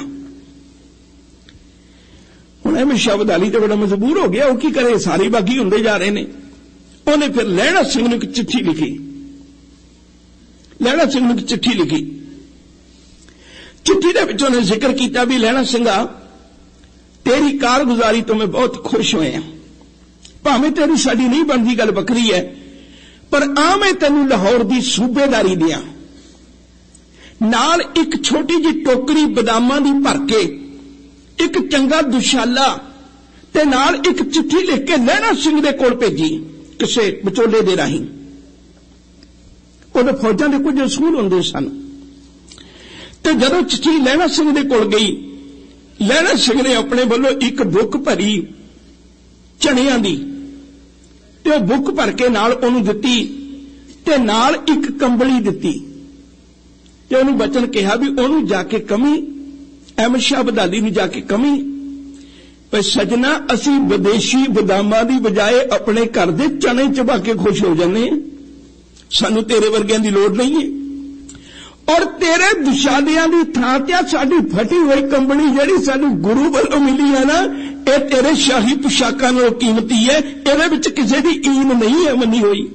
ਹੁਣ ਅਹਿਮਦ ਸ਼ਾਹ ਅਬਦਾਲੀ ਤੇ ਬੜਾ ਮਜਬੂਰ ਹੋ ਗਿਆ, ਉਹ ਕੀ ਕਰੇ, ਸਾਰੇ ਬਾਗੀ ਹੁੰਦੇ ਜਾ ਰਹੇ ਨੇ। ਉਹਨੇ ਫਿਰ ਲਹਿਣਾ ਸਿੰਘ ਨੂੰ ਇੱਕ ਚਿੱਠੀ ਲਿਖੀ, ਲਹਿਣਾ ਸਿੰਘ ਨੂੰ ਇੱਕ ਚਿੱਠੀ ਲਿਖੀ। ਚਿੱਠੀ ਦੇ ਵਿੱਚ ਉਹਨੇ ਜ਼ਿਕਰ ਕੀਤਾ ਵੀ ਲਹਿਣਾ ਸਿੰਘਾ, ਤੇਰੀ ਕਾਰਗੁਜ਼ਾਰੀ ਤੋਂ ਮੈਂ ਬਹੁਤ ਖੁਸ਼ ਹੋਇਆ, ਭਾਵੇਂ ਤੇਰੀ ਸਾਡੀ ਨਹੀਂ ਬਣਦੀ ਗੱਲ ਵੱਖਰੀ ਹੈ, ਪਰ ਆ ਮੈਂ ਤੈਨੂੰ ਲਾਹੌਰ ਦੀ ਸੂਬੇਦਾਰੀ ਦਿਆਂ, ਨਾਲ ਇੱਕ ਛੋਟੀ ਜਿਹੀ ਟੋਕਰੀ ਬਦਾਮਾਂ ਦੀ ਭਰ ਕੇ, ਇੱਕ ਚੰਗਾ ਦੁਸ਼ਾਲਾ ਤੇ ਨਾਲ ਇੱਕ ਚਿੱਠੀ ਲਿਖ ਕੇ ਲਹਿਣਾ ਸਿੰਘ ਦੇ ਕੋਲ ਭੇਜੀ ਕਿਸੇ ਵਿਚੋਲੇ ਦੇ ਰਾਹੀਂ। ਉਹਦੇ ਫੌਜਾਂ ਦੇ ਕੁਝ ਅਸੂਲ ਹੁੰਦੇ ਸਨ, ਤੇ ਜਦੋਂ ਚਿੱਠੀ ਲਹਿਣਾ ਸਿੰਘ ਦੇ ਕੋਲ ਗਈ, ਲਹਿਣਾ ਸਿੰਘ ਨੇ ਆਪਣੇ ਵੱਲੋਂ ਇੱਕ ਬੁੱਕ ਭਰੀ ਚਣਿਆਂ ਦੀ, ਤੇ ਉਹ ਬੁੱਕ ਭਰ ਕੇ ਨਾਲ ਉਹਨੂੰ ਦਿੱਤੀ ਤੇ ਨਾਲ ਇੱਕ ਕੰਬਲੀ ਦਿੱਤੀ, ਤੇ ਉਹਨੂੰ ਬਚਨ ਕਿਹਾ ਵੀ ਉਹਨੂੰ ਜਾ ਕੇ ਕਮੀ, ਅਹਿਮਦ ਸ਼ਾਹ ਅਬਦਾਲੀ ਨੂੰ ਜਾ ਕੇ ਕਮੀ, ਪਰ ਸਜਣਾ ਅਸੀਂ ਵਿਦੇਸ਼ੀ ਬਦਾਮਾਂ ਦੀ ਬਜਾਏ ਆਪਣੇ ਘਰ ਦੇ ਚਣੇ ਚਬਾ ਕੇ ਖੁਸ਼ ਹੋ ਜਾਂਦੇ ਹਾਂ, ਸਾਨੂੰ ਤੇਰੇ ਵਰਗਿਆਂ ਦੀ ਲੋੜ ਨਹੀਂ ਹੈ। ਔਰ ਤੇਰੇ ਦੁਸ਼ਾਲਿਆਂ ਦੀ ਥਾਂ ਤੇ ਸਾਡੀ ਫਟੀ ਹੋਈ ਕੰਬਣੀ ਜਿਹੜੀ ਸਾਨੂੰ ਗੁਰੂ ਵੱਲੋਂ ਮਿਲੀ ਹੈ ਨਾ, ਇਹ ਤੇਰੇ ਸ਼ਾਹੀ ਪੁਸ਼ਾਕਾਂ ਨਾਲੋਂ ਕੀਮਤੀ ਹੈ, ਇਹਦੇ ਵਿੱਚ ਕਿਸੇ ਦੀ ਈਨ ਨਹੀਂ ਹੈ ਮੰਨੀ ਹੋਈ।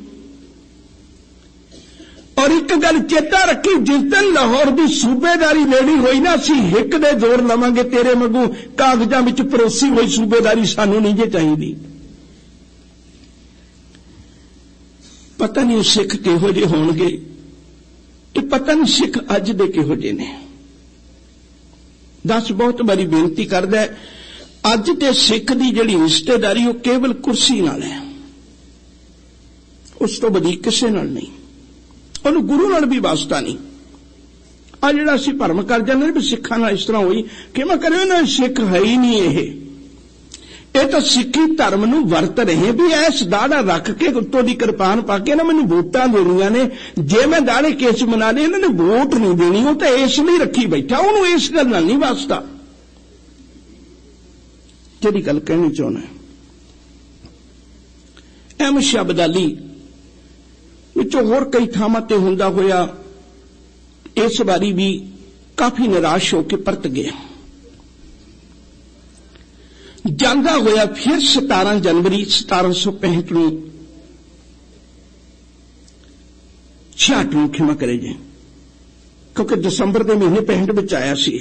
ਔਰ ਇੱਕ ਗੱਲ ਚੇਤਾ ਰੱਖੀ, ਜਿਸ ਦਿਨ ਲਾਹੌਰ ਦੀ ਸੂਬੇਦਾਰੀ ਲੈਣੀ ਹੋਈ ਨਾ, ਅਸੀਂ ਹਿੱਕ ਦੇ ਜ਼ੋਰ ਲਵਾਂਗੇ, ਤੇਰੇ ਵਾਂਗੂ ਕਾਗਜ਼ਾਂ ਵਿੱਚ ਪਰੋਸੀ ਹੋਈ ਸੂਬੇਦਾਰੀ ਸਾਨੂੰ ਨਹੀਂ ਜੇ ਚਾਹੀਦੀ। ਪਤਾ ਨਹੀਂ ਉਹ ਸਿੱਖ ਕਿਹੋ ਜਿਹੇ ਹੋਣਗੇ, ਤੇ ਪਤਾ ਨਹੀਂ ਸਿੱਖ ਅੱਜ ਦੇ ਕਿਹੋ ਜਿਹੇ ਨੇ। ਦਸ ਬਹੁਤ ਬੜੀ ਬੇਨਤੀ ਕਰਦਾ, ਅੱਜ ਦੇ ਸਿੱਖ ਦੀ ਜਿਹੜੀ ਰਿਸ਼ਤੇਦਾਰੀ ਉਹ ਕੇਵਲ ਕੁਰਸੀ ਨਾਲ ਹੈ, ਉਸ ਤੋਂ ਵਧੇਰੇ ਕਿਸੇ ਨਾਲ ਨਹੀਂ, ਉਹਨੂੰ ਗੁਰੂ ਨਾਲ ਵੀ ਵਾਸਤਾ ਨਹੀਂ। ਆ ਜਿਹੜਾ ਅਸੀਂ ਭਰਮ ਕਰ ਜਾਂਦੇ ਵੀ ਸਿੱਖਾਂ ਨਾਲ ਇਸ ਤਰ੍ਹਾਂ ਹੋਈ, ਕਿਵੇਂ ਕਰਿਓ ਨਾ, ਸਿੱਖ ਹੈ ਹੀ ਨਹੀਂ ਇਹ, ਇਹ ਤਾਂ ਸਿੱਖੀ ਧਰਮ ਨੂੰ ਵਰਤ ਰਹੇ ਵੀ ਐਸ ਦਾੜਾ ਰੱਖ ਕੇ ਉੱਤੋਂ ਦੀ ਕਿਰਪਾਨ ਪਾ ਕੇ ਨਾ ਮੈਨੂੰ ਵੋਟਾਂ ਦੇਣੀਆਂ ਨੇ, ਜੇ ਮੈਂ ਦਾੜੇ ਕੇਸ ਬਣਾ ਲਏ ਇਹਨਾਂ ਨੇ ਵੋਟ ਨਹੀਂ ਦੇਣੀ, ਉਹ ਤਾਂ ਇਸ ਲਈ ਰੱਖੀ ਬੈਠਾ, ਉਹਨੂੰ ਇਸ ਗੱਲ ਨਾਲ ਨਹੀਂ ਵਾਸਤਾ। ਜਿਹੜੀ ਗੱਲ ਕਹਿਣੀ ਚਾਹੁੰਦਾ, ਅਹਿਮਦ ਸ਼ਾਹ ਅਬਦਾਲੀ ਵਿੱਚੋਂ ਹੋਰ ਕਈ ਥਾਵਾਂ ਤੇ ਹੁੰਦਾ ਹੋਇਆ ਇਸ ਵਾਰੀ ਵੀ ਕਾਫੀ ਨਿਰਾਸ਼ ਹੋ ਕੇ ਪਰਤ ਗਿਆ। ਜਾਂਦਾ ਹੋਇਆ ਫਿਰ ਸਤਾਰਾਂ ਜਨਵਰੀ ਸਤਾਰਾਂ ਸੌ ਪੈਂਹਠ ਨੂੰ ਛਿਆਹਠ ਨੂੰ ਖਿਮਾ ਕਰੇ ਜੇ, ਕਿਉਂਕਿ ਦਸੰਬਰ ਦੇ ਮਹੀਨੇ ਪੈਂਹਠ ਵਿੱਚ ਆਇਆ ਸੀ।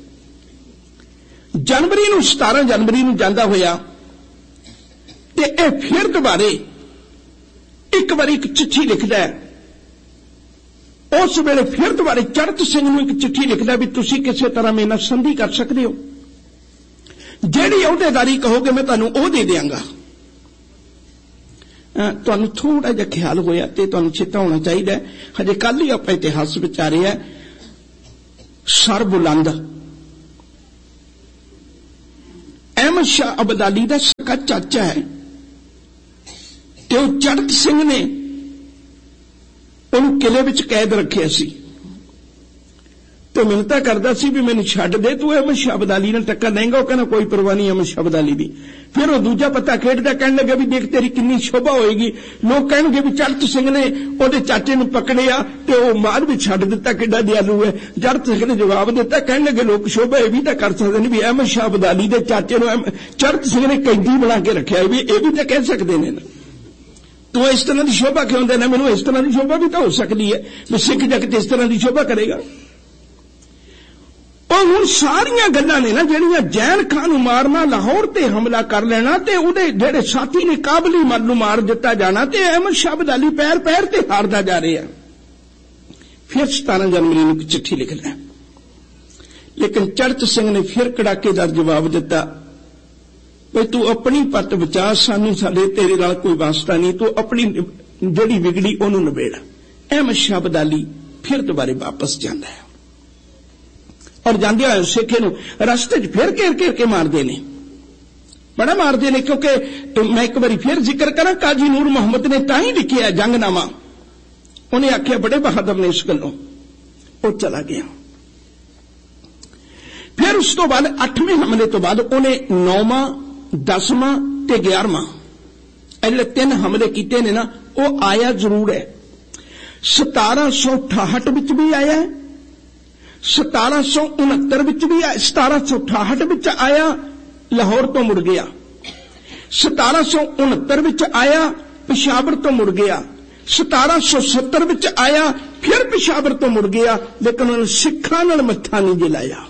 ਜਨਵਰੀ ਨੂੰ ਸਤਾਰਾਂ ਜਨਵਰੀ ਨੂੰ ਜਾਂਦਾ ਹੋਇਆ ਤੇ ਇਹ ਫਿਰ ਦੁਬਾਰੇ ਇੱਕ ਵਾਰੀ ਇੱਕ ਚਿੱਠੀ ਲਿਖਦਾ ਹੈ। ਉਸ ਵੇਲੇ ਫਿਰ ਦੁਬਾਰੇ ਚੜ੍ਹਤ ਸਿੰਘ ਨੂੰ ਇੱਕ ਚਿੱਠੀ ਲਿਖਦਾ ਵੀ ਤੁਸੀਂ ਕਿਸੇ ਤਰ੍ਹਾਂ ਮੇਰੇ ਨਾਲ ਸੰਧੀ ਕਰ ਸਕਦੇ ਹੋ, ਜਿਹੜੀ ਅਹੁਦੇਦਾਰੀ ਕਹੋਗੇ ਮੈਂ ਤੁਹਾਨੂੰ ਉਹ ਦੇ ਦਿਆਂਗਾ। तुहानूं थोड़ा जिहा ख्याल होया ते तुहानूं चेता होना चाहिए। हजे कल ही आपां इतिहास विच आ रहे हैं, सरबुलंद अहमद शाह अब्दाली दा सका चाचा है ते वो चड़त सिंह ने उन्होंने किले विच कैद रखिया सी तो मिन्नतां करदा सी भी मैनूं छड्ड दे, तू अहमद शाह अब्दाली ने टक्कर देंगा। वो कहना कोई परवाह नहीं अहमद शाह अब्दाली दी। फिर वो दूजा पत्ता खेडदा कहने लगा भी देख तेरी कितनी शोभा होएगी, लोग कहणगे भी चड़त सिंह ने उहदे चाचे नूं पकड़िया ते वो मार भी छड्ड दिता, किड्डा दयालू है। चड़त सिंह ने जवाब दिता, कहने लगे लोग शोभा यह भी तो कर सकते हैं भी अहमद शाह अब्दाली दे चाचे नूं चड़त सिंह ने कैदी बना के रखिया, भी यह भी तो कह सकते हैं ना तू इस तरह की शोभा क्यों देना, मैनूं इस तरह की शोभा भी तो हो सकती है भी सिख जगत इस तरह की शोभा करेगा। और हुण सारियां गल्लां ने ना जिहड़ियां जैन खान नूं मारना, लाहौर ते हमला कर लेना ते उहदे जिहड़े साथी ने काबली मालू मार दिता जाना ते अहमद शाह अब्दाली पैर पैर ते हारदा जा रहा है। फिर सतारह जनवरी नूं चिट्ठी लिख लै, लेकिन चड़त सिंह ने फिर कड़ाकेदार जवाब दिता भाई तू अपनी पत बचा, सानू साडे तेरे नाल कोई वास्ता नहीं, तू अपनी जिहड़ी विगड़ी ओनू नबेड़। अहमद शाह अब्दाली फिर दोबारे वापस जांदा है और जांदे होए सिख नूं रस्ते च फिर घेर घेर के मारदे ने, बड़ा मारदे ने। क्योंकि तो मैं एक बार फिर जिक्र करा, काजी नूर मोहम्मद ने तां ही लिखिया जंगनामा, उन्हें आख्या बड़े बहादुर ने इस गल्लों, वो चला गया। फिर उस तो बाद अठवें हमले तो बाद उन्हें नौवां दसवां ते ग्यारहवां जिहड़े तीन हमले कीते ने ना, वो आया जरूर है। सतारह सौ अठाहठ विच भी आया है, सतारह सौ उनहत्तर विच भी आया, सतारह सौ अठाहठ विच आया लाहौर तो मुड़ गया, सतारह सौ उनहत्तर विच आया पेशावर तो मुड़ गया, सतारह सौ सत्तर विच आया फिर पेशावर तो मुड़ गया, लेकिन उन्होंने सिखां नाल मत्था नहीं जिलाया,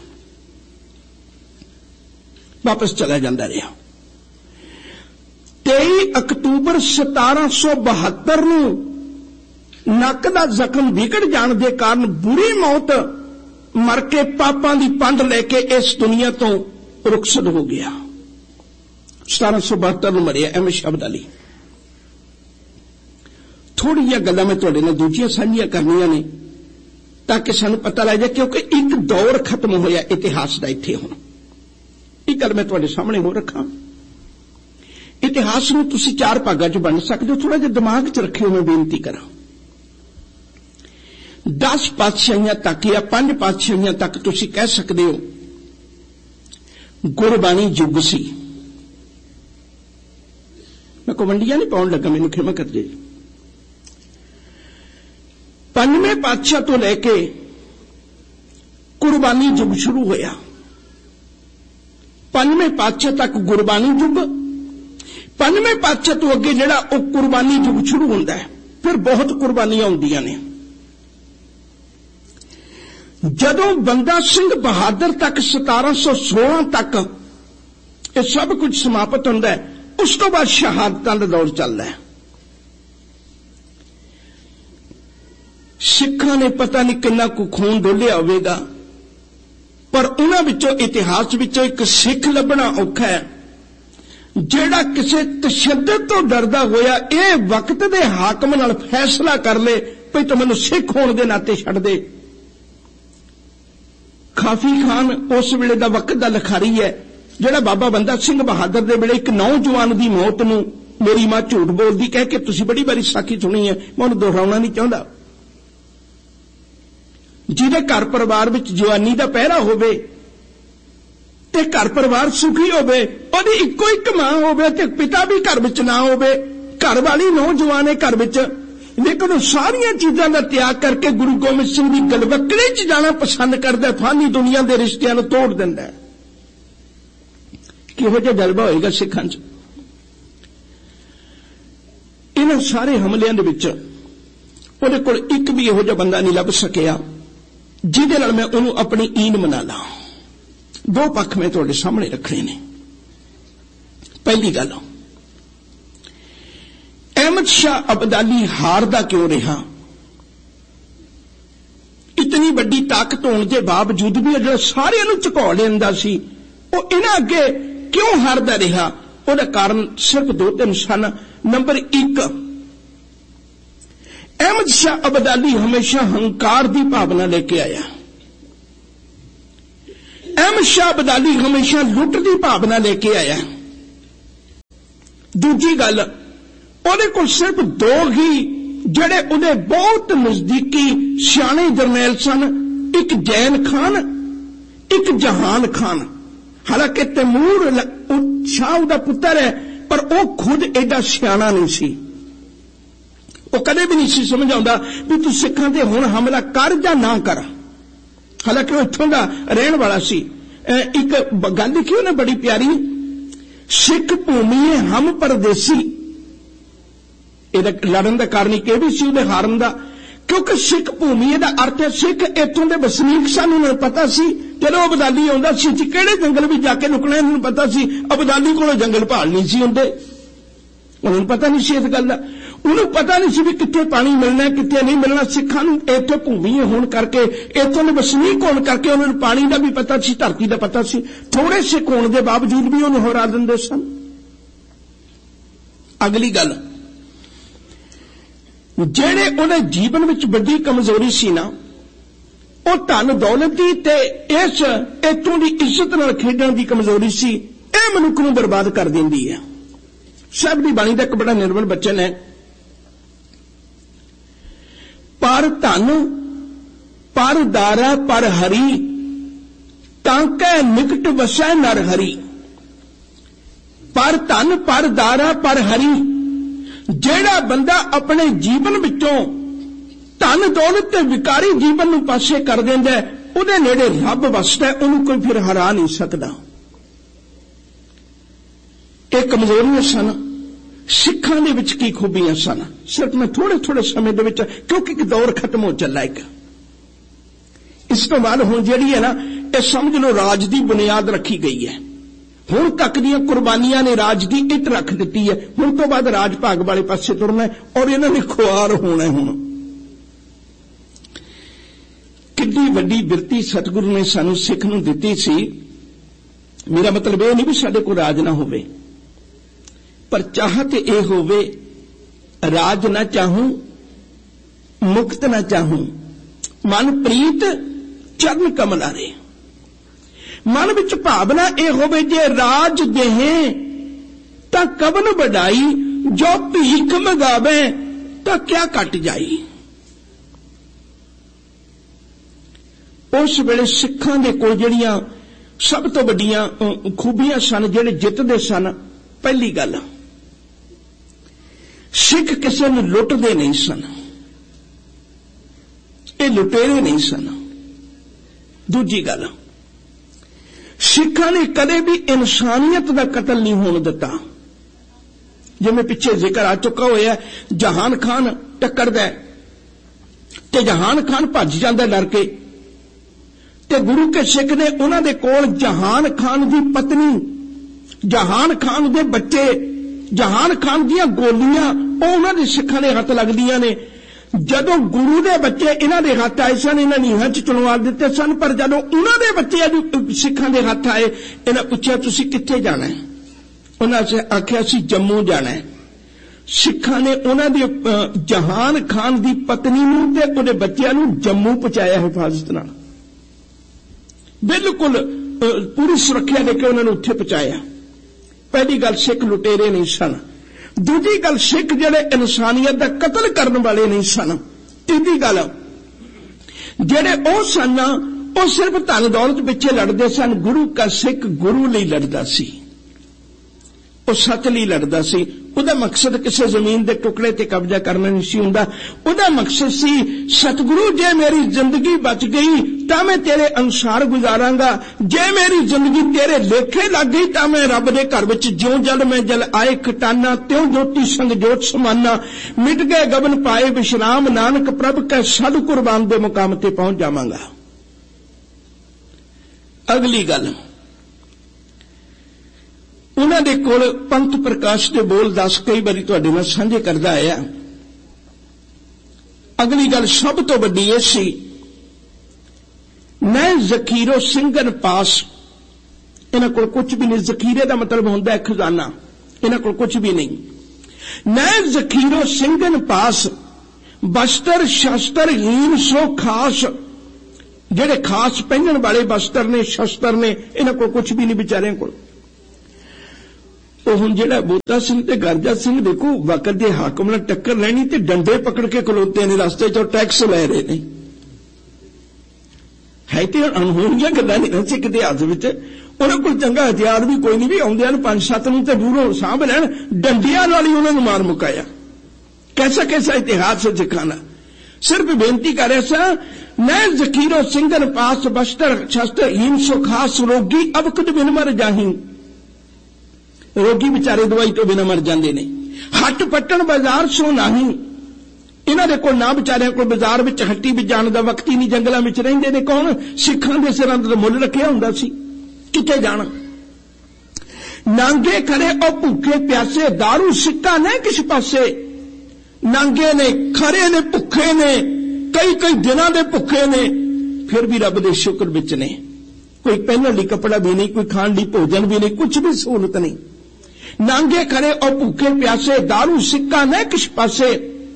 वापस चला जाता रहा। तेईस अक्तूबर सतारह सौ बहत्तर नूं नक दा जख्म विगड़ जाने के कारण बुरी मौत मर के पापां दी पंड लेके इस दुनिया तो रुखसत हो गया। सतारह सौ बहत्तर नूं मरिया अहमद शाह अब्दाली। थोड़ी जी गल्लां मैं तुहाडे नाल दूजियां साझियां करनियां ने ताकि सानूं पता लग जाए, क्योंकि एक दौर खत्म होया इतिहास दा इत्थे हुण। एक गल मैं तुहाडे सामने हो रखा, इतिहास नूं तुसीं चार भागां च वंड सकदे हो, थोड़ा जिहा दिमाग च रखियो, मैं बेनती करां। दस पातशाहियां तक या पांच पातशाहियां तक तुसीं कह सकदे हो गुरबाणी युग सी। मैं कवंडियां नहीं पाउण लगा, मैनूं खिमा कर दे। पंजवें पातशाह तो लैके गुरबाणी युग शुरू होया, पंजवें पातशाह तक गुरबाणी युग, पंजवें पातशाह तो अगे जिहड़ा वो कुर्बानी युग शुरू होंदा है। फिर बहुत कुर्बानियां होंदियां ने। जदों बंदा सिंह बहादुर तक सतारह सौ सोलह तक ये सब कुछ समाप्त होंदा है, उस तो बाद शहादतां दा दौर चलदा है। सिखां ने पता नहीं कितना कु खून डोलिया होवेगा, पर उन्हां विचों इतिहास विचों एक सिख लभना औखा है जिहड़ा किसी तशद्दद तो डरदा होया ये वक्त दे हाकम नाल फैसला कर ले भई तूं मैनूं सिख होण दे नाते छड्ड दे। काफी खान उस वेले दा वक्त दा लिखारी है जिहड़ा बाबा बंदा सिंह बहादुर दे वेले एक नौजवान दी मौत नूं मेरी मां झूठ बोलदी कह के तुसीं बड़ी बारी साखी सुनी है, मैं उहनूं दोहराउणा नहीं चाहुंदा। जिहदे घर परिवार विच जवानी दा पहरा होवे ते घर परिवार सुखी होवे, ओहदी इक्को इक मां होवे ते पिता भी घर विच ना होवे, घर वाली नौजवान है घर विच, लेकिन वो सारियां चीजां दा त्याग करके गुरु गोबिंद सिंह दी गलवकड़े च जाना पसंद करदा, फानी दुनिया दे रिश्तियां नूं तोड़ दिंदा। किहो जिहा जलवा होएगा सिखां च। इन्हां सारे हमलियां दे विच उहदे कोल एक भी इहो जिहा बंदा नहीं लभ सकिया जिहदे नाल मैं उहनूं अपनी ईन मना ला। दो पक्ष मैं तुहाडे सामने रखने ने। पहली गल, अहमद शाह अब्दाली हारदा क्यों रहा? इतनी बड़ी ताकत होने के बावजूद भी जो सारे झुका लेंदा सी, वो इन्हां अगे क्यों हारदा रहा? ਉਹਦਾ ਕਾਰਨ ਸਿਰਫ ਦੋ ਤਿੰਨ ਸਨ। ਨੰਬਰ ਇੱਕ, ਅਹਿਮਦ ਸ਼ਾਹ ਅਬਦਾਲੀ ਹਮੇਸ਼ਾ ਹੰਕਾਰ ਦੀ ਭਾਵਨਾ ਲੈ ਕੇ ਆਇਆ। ਅਹਿਮਦ ਸ਼ਾਹ ਅਬਦਾਲੀ ਹਮੇਸ਼ਾ ਲੁੱਟ ਦੀ ਭਾਵਨਾ ਲੈ ਕੇ ਆਇਆ। ਦੂਜੀ ਗੱਲ, ਉਹਦੇ ਕੋਲ ਸਿਰਫ ਦੋ ਹੀ ਜਿਹੜੇ ਉਹਦੇ ਬਹੁਤ ਨਜ਼ਦੀਕੀ ਸਿਆਣੇ ਜਰਨੈਲ ਸਨ, ਇੱਕ ਜੈਨ ਖਾਨ, ਇੱਕ ਜਹਾਨ ਖਾਨ। ਹਾਲਾਂਕਿ ਤੈਮੂਰ ਸ਼ਾਹ ਉਹਦਾ ਪੁੱਤਰ ਹੈ, ਪਰ ਉਹ ਖੁਦ ਐਡਾ ਸਿਆਣਾ ਨਹੀਂ ਸੀ। ਉਹ ਕਦੇ ਵੀ ਨਹੀਂ ਸੀ ਸਮਝ ਆਉਂਦਾ ਵੀ ਤੂੰ ਸਿੱਖਾਂ ਤੇ ਹੁਣ ਹਮਲਾ ਕਰ ਜਾਂ ਨਾ ਕਰ। ਹਾਲਾਂਕਿ ਉਹ ਇੱਥੋਂ ਦਾ ਰਹਿਣ ਵਾਲਾ ਸੀ। ਇੱਕ ਗੱਲ ਲਿਖੀ ਉਹਨੇ ਬੜੀ ਪਿਆਰੀ, ਸਿੱਖ ਭੂਮੀ ਹਮ ਪਰਦੇਸੀ। ਇਹਦਾ ਲੜਨ ਦਾ ਕਾਰਨ ਇੱਕ ਇਹ ਵੀ ਸੀ ਉਹਦੇ ਹਾਰਨ ਦਾ, ਕਿਉਂਕਿ ਸਿੱਖ ਭੂਮੀ ਇਹਦਾ ਅਰਥ ਹੈ ਸਿੱਖ ਇੱਥੋਂ ਦੇ ਵਸਨੀਕ ਸਨ। ਉਹਨਾਂ ਨੂੰ ਪਤਾ ਸੀ ਜਦੋਂ ਅਬਦਾਲੀ ਆਉਂਦਾ ਸੀ ਕਿਹੜੇ ਜੰਗਲ ਵਿੱਚ ਜਾ ਕੇ ਲੁਕਣਾ, ਇਹਨਾਂ ਨੂੰ ਪਤਾ ਸੀ ਅਬਦਾਲੀ ਕੋਲੋਂ ਜੰਗਲ ਭਾਲ ਨਹੀਂ ਸੀ ਹੁੰਦੇ। ਉਹਨਾਂ ਨੂੰ ਪਤਾ ਨਹੀਂ ਸੀ ਇਸ ਗੱਲ ਦਾ। ਉਹਨੂੰ ਪਤਾ ਨਹੀਂ ਸੀ ਵੀ ਕਿੱਥੇ ਪਾਣੀ ਮਿਲਣਾ ਕਿੱਥੇ ਨਹੀਂ ਮਿਲਣਾ। ਸਿੱਖਾਂ ਨੂੰ ਇੱਥੇ ਭੂਮੀ ਹੋਣ ਕਰਕੇ, ਇੱਥੋਂ ਦੇ ਵਸਨੀਕ ਹੋਣ ਕਰਕੇ ਉਹਨਾਂ ਨੂੰ ਪਾਣੀ ਦਾ ਵੀ ਪਤਾ ਸੀ, ਧਰਤੀ ਦਾ ਪਤਾ ਸੀ। ਥੋੜੇ ਸਿੱਖ ਹੋਣ ਦੇ ਬਾਵਜੂਦ ਵੀ ਉਹਨੂੰ ਹਰਾ ਦਿੰਦੇ ਸਨ। ਅਗਲੀ ਗੱਲ, ਜਿਹੜੇ ਉਹਦੇ ਜੀਵਨ ਵਿੱਚ ਵੱਡੀ ਕਮਜ਼ੋਰੀ ਸੀ ਨਾ, ਉਹ ਧਨ ਦੌਲਤ ਦੀ ਤੇ ਇਸ ਇੱਥੋਂ ਦੀ ਇੱਜ਼ਤ ਨਾਲ ਖੇਡਣ ਦੀ ਕਮਜ਼ੋਰੀ ਸੀ। ਇਹ ਮਨੁੱਖ ਨੂੰ ਬਰਬਾਦ ਕਰ ਦਿੰਦੀ ਹੈ। ਸਾਹਿਬ ਦੀ ਬਾਣੀ ਦਾ ਇੱਕ ਬੜਾ ਨਿਰਮਲ ਬਚਨ ਹੈ, ਪਰ ਧਨ ਪਰ ਦਾਰਾ ਪਰ ਹਰੀ, ਤਾਂ ਕੈ ਨਿਕਟ ਵਸੈ ਨਰ ਹਰੀ। ਪਰ ਧਨ ਪਰ ਦਾਰਾ ਪਰ ਹਰੀ, ਜਿਹੜਾ ਬੰਦਾ ਆਪਣੇ ਜੀਵਨ ਵਿੱਚੋਂ ਧਨ ਦੌਲਤ ਤੇ ਵਿਕਾਰੀ ਜੀਵਨ ਨੂੰ ਪਾਸੇ ਕਰ ਦਿੰਦਾ, ਉਹਦੇ ਨੇੜੇ ਰੱਬ ਵਸਦਾ, ਉਹਨੂੰ ਕੋਈ ਫਿਰ ਹਰਾ ਨਹੀਂ ਸਕਦਾ। ਇਹ ਕਮਜ਼ੋਰੀਆਂ ਸਨ। ਸਿੱਖਾਂ ਦੇ ਵਿੱਚ ਕੀ ਖੂਬੀਆਂ ਸਨ, ਸਿਰਫ ਮੈਂ ਥੋੜੇ ਥੋੜੇ ਸਮੇਂ ਦੇ ਵਿੱਚ, ਕਿਉਂਕਿ ਇੱਕ ਦੌਰ ਖਤਮ ਹੋ ਚੱਲਾ ਇੱਕ। ਇਸ ਤੋਂ ਬਾਅਦ ਹੁਣ ਜਿਹੜੀ ਹੈ ਨਾ, ਇਹ ਸਮਝ ਲਓ ਰਾਜ ਦੀ ਬੁਨਿਆਦ ਰੱਖੀ ਗਈ ਹੈ। ਹੁਣ ਤੱਕ ਦੀਆਂ ਕੁਰਬਾਨੀਆਂ ਨੇ ਰਾਜ ਦੀ ਇੱਟ ਰੱਖ ਦਿੱਤੀ ਹੈ। ਹੁਣ ਤੋਂ ਬਾਅਦ ਰਾਜ ਭਾਗ ਵਾਲੇ ਪਾਸੇ ਤੁਰਨਾ ਔਰ ਇਹਨਾਂ ਨੇ ਖੁਆਰ ਹੋਣਾ। ਹੁਣ ਕਿੰਨੀ ਵੱਡੀ ਬਿਰਤੀ ਸਤਿਗੁਰੂ ਨੇ ਸਾਨੂੰ ਸਿੱਖ ਨੂੰ ਦਿੱਤੀ ਸੀ। ਮੇਰਾ ਮਤਲਬ ਇਹ ਨਹੀਂ ਵੀ ਸਾਡੇ ਕੋਲ ਰਾਜ ਨਾ ਹੋਵੇ, ਪਰ ਚਾਹਤ ਇਹ ਹੋਵੇ, ਰਾਜ ਨਾ ਚਾਹੂੰ ਮੁਕਤ ਨਾ ਚਾਹੂੰ, ਮਨ ਪ੍ਰੀਤ ਚਰਨ ਕਮਲਾਰੇ। ਮਨ ਵਿੱਚ ਭਾਵਨਾ ਇਹ ਹੋਵੇ, ਜੇ ਰਾਜ ਦੇਹੇ ਤਾਂ ਕਬਨ ਵਡਾਈ, ਜੋ ਭੀਖ ਮੰਗਾਵੇ ਤਾਂ ਕਿਆ ਘਟ ਜਾਈ। ਉਸ ਵੇਲੇ ਸਿੱਖਾਂ ਦੇ ਕੋਲ ਜਿਹੜੀਆਂ ਸਭ ਤੋਂ ਵੱਡੀਆਂ ਖੂਬੀਆਂ ਸਨ, ਜਿਹੜੇ ਜਿੱਤਦੇ ਸਨ, ਪਹਿਲੀ ਗੱਲ, ਸਿੱਖ ਕਿਸੇ ਨੂੰ ਲੁੱਟਦੇ ਨਹੀਂ ਸਨ। ਇਹ ਲੁਟੇਰੇ ਨਹੀਂ ਸਨ। ਦੂਜੀ ਗੱਲ, ਸਿੱਖਾਂ ਨੇ ਕਦੇ ਵੀ ਇਨਸਾਨੀਅਤ ਦਾ ਕਤਲ ਨਹੀਂ ਹੋਣ ਦਿੱਤਾ। ਜਿਵੇਂ ਪਿੱਛੇ ਜ਼ਿਕਰ ਆ ਚੁੱਕਾ ਹੋਇਆ, ਜਹਾਨ ਖਾਨ ਟੱਕਰਦਾ ਤੇ ਜਹਾਨ ਖਾਨ ਭੱਜ ਜਾਂਦਾ ਡਰ ਕੇ, ਤੇ ਗੁਰੂ ਕੇ ਸਿੱਖ ਨੇ ਉਹਨਾਂ ਦੇ ਕੋਲ ਜਹਾਨ ਖਾਨ ਦੀ ਪਤਨੀ, ਜਹਾਨ ਖਾਨ ਦੇ ਬੱਚੇ, ਜਹਾਨ ਖਾਨ ਦੀਆਂ ਗੋਲੀਆਂ ਉਹ ਉਹਨਾਂ ਦੇ ਸਿੱਖਾਂ ਦੇ ਹੱਥ ਲੱਗਦੀਆਂ ਨੇ। ਜਦੋਂ ਗੁਰੂ ਦੇ ਬੱਚੇ ਇਹਨਾਂ ਦੇ ਹੱਥ ਆਏ ਸਨ, ਇਹਨਾਂ ਨੀਹਾਂ 'ਚ ਚੁਣਵਾ ਦਿੱਤੇ ਸਨ, ਪਰ ਜਦੋਂ ਉਹਨਾਂ ਦੇ ਬੱਚੇ ਸਿੱਖਾਂ ਦੇ ਹੱਥ ਆਏ, ਇਹਨਾਂ ਪੁੱਛਿਆ ਤੁਸੀਂ ਕਿੱਥੇ ਜਾਣਾ ਹੈ? ਉਹਨਾਂ ਨੇ ਆਖਿਆ ਸੀ ਜੰਮੂ ਜਾਣਾ ਹੈ। ਸਿੱਖਾਂ ਨੇ ਉਹਨਾਂ ਦੀ ਜਹਾਨ ਖਾਨ ਦੀ ਪਤਨੀ ਨੂੰ ਤੇ ਉਹਦੇ ਬੱਚਿਆਂ ਨੂੰ ਜੰਮੂ ਪਹੁੰਚਾਇਆ ਹਿਫਾਜ਼ਤ ਨਾਲ, ਬਿਲਕੁਲ ਪੂਰੀ ਸੁਰੱਖਿਆ ਦੇ ਕੇ ਉਹਨਾਂ ਨੂੰ ਉੱਥੇ ਪਹੁੰਚਾਇਆ। ਪਹਿਲੀ ਗੱਲ, ਸਿੱਖ ਲੁਟੇਰੇ ਨਹੀਂ ਸਨ। ਦੂਜੀ ਗੱਲ, ਸਿੱਖ ਜਿਹੜੇ ਇਨਸਾਨੀਅਤ ਦਾ ਕਤਲ ਕਰਨ ਵਾਲੇ ਨਹੀਂ ਸਨ। ਤੀਜੀ ਗੱਲ, ਜਿਹੜੇ ਉਹ ਸਨ ਉਹ ਸਿਰਫ ਧਨ ਦੌਲਤ ਪਿੱਛੇ ਲੜਦੇ ਸਨ। ਗੁਰੂ ਕਾ ਸਿੱਖ ਗੁਰੂ ਲਈ ਲੜਦਾ ਸੀ, ਉਹ ਸੱਚ ਲਈ ਲੜਦਾ ਸੀ। ਉਹਦਾ ਮਕਸਦ ਕਿਸੇ ਜ਼ਮੀਨ ਦੇ ਟੁਕੜੇ ਤੇ ਕਬਜ਼ਾ ਕਰਨਾ ਨਹੀਂ ਸੀ ਹੁੰਦਾ। ਉਹਦਾ ਮਕਸਦ ਸੀ, ਸਤਿਗੁਰੂ ਜੇ ਮੇਰੀ ਜ਼ਿੰਦਗੀ ਬਚ ਗਈ ਤਾਂ ਮੈਂ ਤੇਰੇ ਅਨੁਸਾਰ ਗੁਜ਼ਾਰਾਂਗਾ, ਜੇ ਮੇਰੀ ਜ਼ਿੰਦਗੀ ਤੇਰੇ ਲੇਖੇ ਲੱਗ ਗਈ ਤਾਂ ਮੈਂ ਰੱਬ ਦੇ ਘਰ ਵਿੱਚ ਜਿਉਂ ਜਲ ਮੈਂ ਜਲ ਆਏ ਖਟਾਨਾ, ਤਿਉਂ ਜੋਤੀ ਸੰਗ ਜੋਤ ਸਮਾਨਾ, ਮਿਟ ਗਏ ਗਗਨ ਪਾਏ ਵਿਸ਼ਰਾਮ, ਨਾਨਕ ਪ੍ਰਭ ਕੈ ਸਦ ਕੁਰਬਾਨ ਦੇ ਮੁਕਾਮ ਤੇ ਪਹੁੰਚ ਜਾਵਾਂਗਾ। ਅਗਲੀ ਗੱਲ, ਉਹਨਾਂ ਦੇ ਕੋਲ ਪੰਥ ਪ੍ਰਕਾਸ਼ ਦੇ ਬੋਲ ਦਸ ਕਈ ਵਾਰੀ ਤੁਹਾਡੇ ਨਾਲ ਸਾਂਝੇ ਕਰਦਾ ਆਇਆ। ਅਗਲੀ ਗੱਲ ਸਭ ਤੋਂ ਵੱਡੀ ਇਹ ਸੀ, ਮੈਂ ਜ਼ਖੀਰੋ ਸਿੰਘਨ ਪਾਸ। ਇਹਨਾਂ ਕੋਲ ਕੁਝ ਵੀ ਨਹੀਂ। ਜ਼ਖੀਰੇ ਦਾ ਮਤਲਬ ਹੁੰਦਾ ਹੈ ਖਜ਼ਾਨਾ। इन्हां कोल कुछ भी नहीं। न जखीरो सिंगन पास बस्तर शस्त्र हीन सो खास, जेड़े खास पहनण वाले बस्तर ने शस्त्र ने इन्हां कोल कुछ भी नहीं बेचारियां कोल। हुण जिहड़ा बूटा सिंह ते गर्जा सिंह देखो वक्त के हाकम नाल टक्कर लैनी ते डंडे पकड़ के खलोते ने, रस्ते चों टैक्स लै रहे ने। है तो अनहोणियां गल्लां ने ना सिख इतिहास विच। उन्हां कोल चंगा हथियार भी कोई नहीं, भी आउंदियां नूं पंज सत्त नूं ते दूरों साਂਭ लैण, डंडियां नाल ही उन्हां नूं मार मुकाया। कैसा कैसा इतिहास है सिखाना। सिर्फ बेनती कर रहा सा, न जकीरो सिंगन पास बस्तर शस्त्र हीन सो खास, रोगी अब कुछ बिन मर जाही। रोगी बेचारे दवाई तो बिना मर जाते ने। हट पट्टन बाजार सो नाही, इन्हां दे कोल ना बेचारियां कोल बाजार विच हट्टी विच जाण दा वक्त ही नहीं, जंगलां विच रहिंदे ने। कौन? सिखां दे सिरां ते मुੱਲ रखिया हुंदा सी, किथे जाना। नांगे खड़े ओ भुखे प्यासे, दारू सिक्का न किस पासे। नांगे ने, खरे ने, भुखे ने, कई कई दिनां दे भुखे ने, फिर भी रब दे शुक्र विच ने। कोई पहनण लई कपड़ा भी नहीं, कोई खाण लई भोजन भी नहीं, कुछ भी सहूलत नहीं। नांगे खड़े ओ भुखे प्यासे, दारू सिक्का न किस पासे।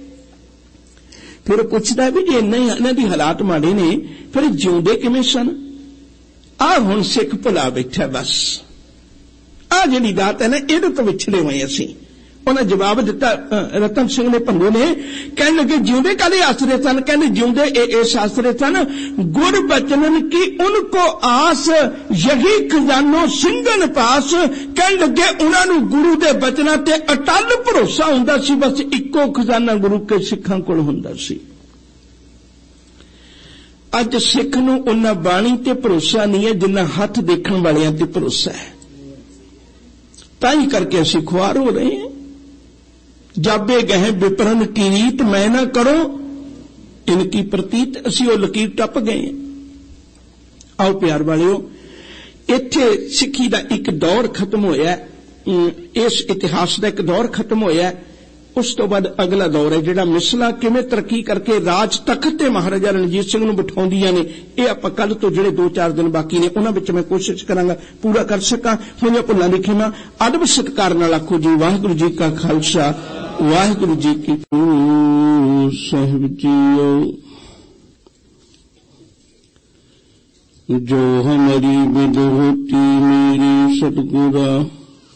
फिर पुछदा भी जे इन्ना इन्हां दी हालात माड़े ने, फिर जिउंदे किवें सन। आ हुण सिख भुला बैठा बस। आ जिहड़ी बात है ना, इहदे तो विछड़े होए असीं। उन्हें जवाब दिता रतन सिंह ने भंगू ने, कहने लगे जिउंदे कादे आसरे सन। कहने जिउंदे इस आसरे सन, गुर बचनन की उनको आस, यही खजानो सिंगन पास। कहने लगे उन्होंने गुरु दे बचनां ते अटल भरोसा हुंदा सी, बस इक्को खजाना गुरु के सिखां कोल हुंदा सी। अज सिख नूं उन्हां बाणी ते भरोसा नहीं है जिन्ना हथ देखण वालियां ते भरोसा है। तां ही करके असीं खुआर हो रहे हैं। जाबे गए विपरन की रीत, मैं ना करो इनकी प्रतीत। असी वो लकीर टप गए। आओ प्यार वालियो, इत्थे सिक्खी दा एक दौर खत्म होया, इस इतिहास दा एक दौर खत्म होया। उस तो बाद अगला दौर है जिहड़ा मिसला किवें तरक्की करके राज तख्त ते महाराजा रणजीत सिंह नूं बिठाउंदियां ने। ये आपां कल तो जिहड़े दो चार दिन बाकी ने उन्हां विच मैं कोशिश करांगा पूरा कर सकां। होइयां भुल्लां दी खिमा। अदब सत्कार नाल आखो जी वाहिगुरू जी का खालसा वाहिगुरू जी की फतेह। साहिब जीओ जो हमारी विद होती मेरी सतगुरा,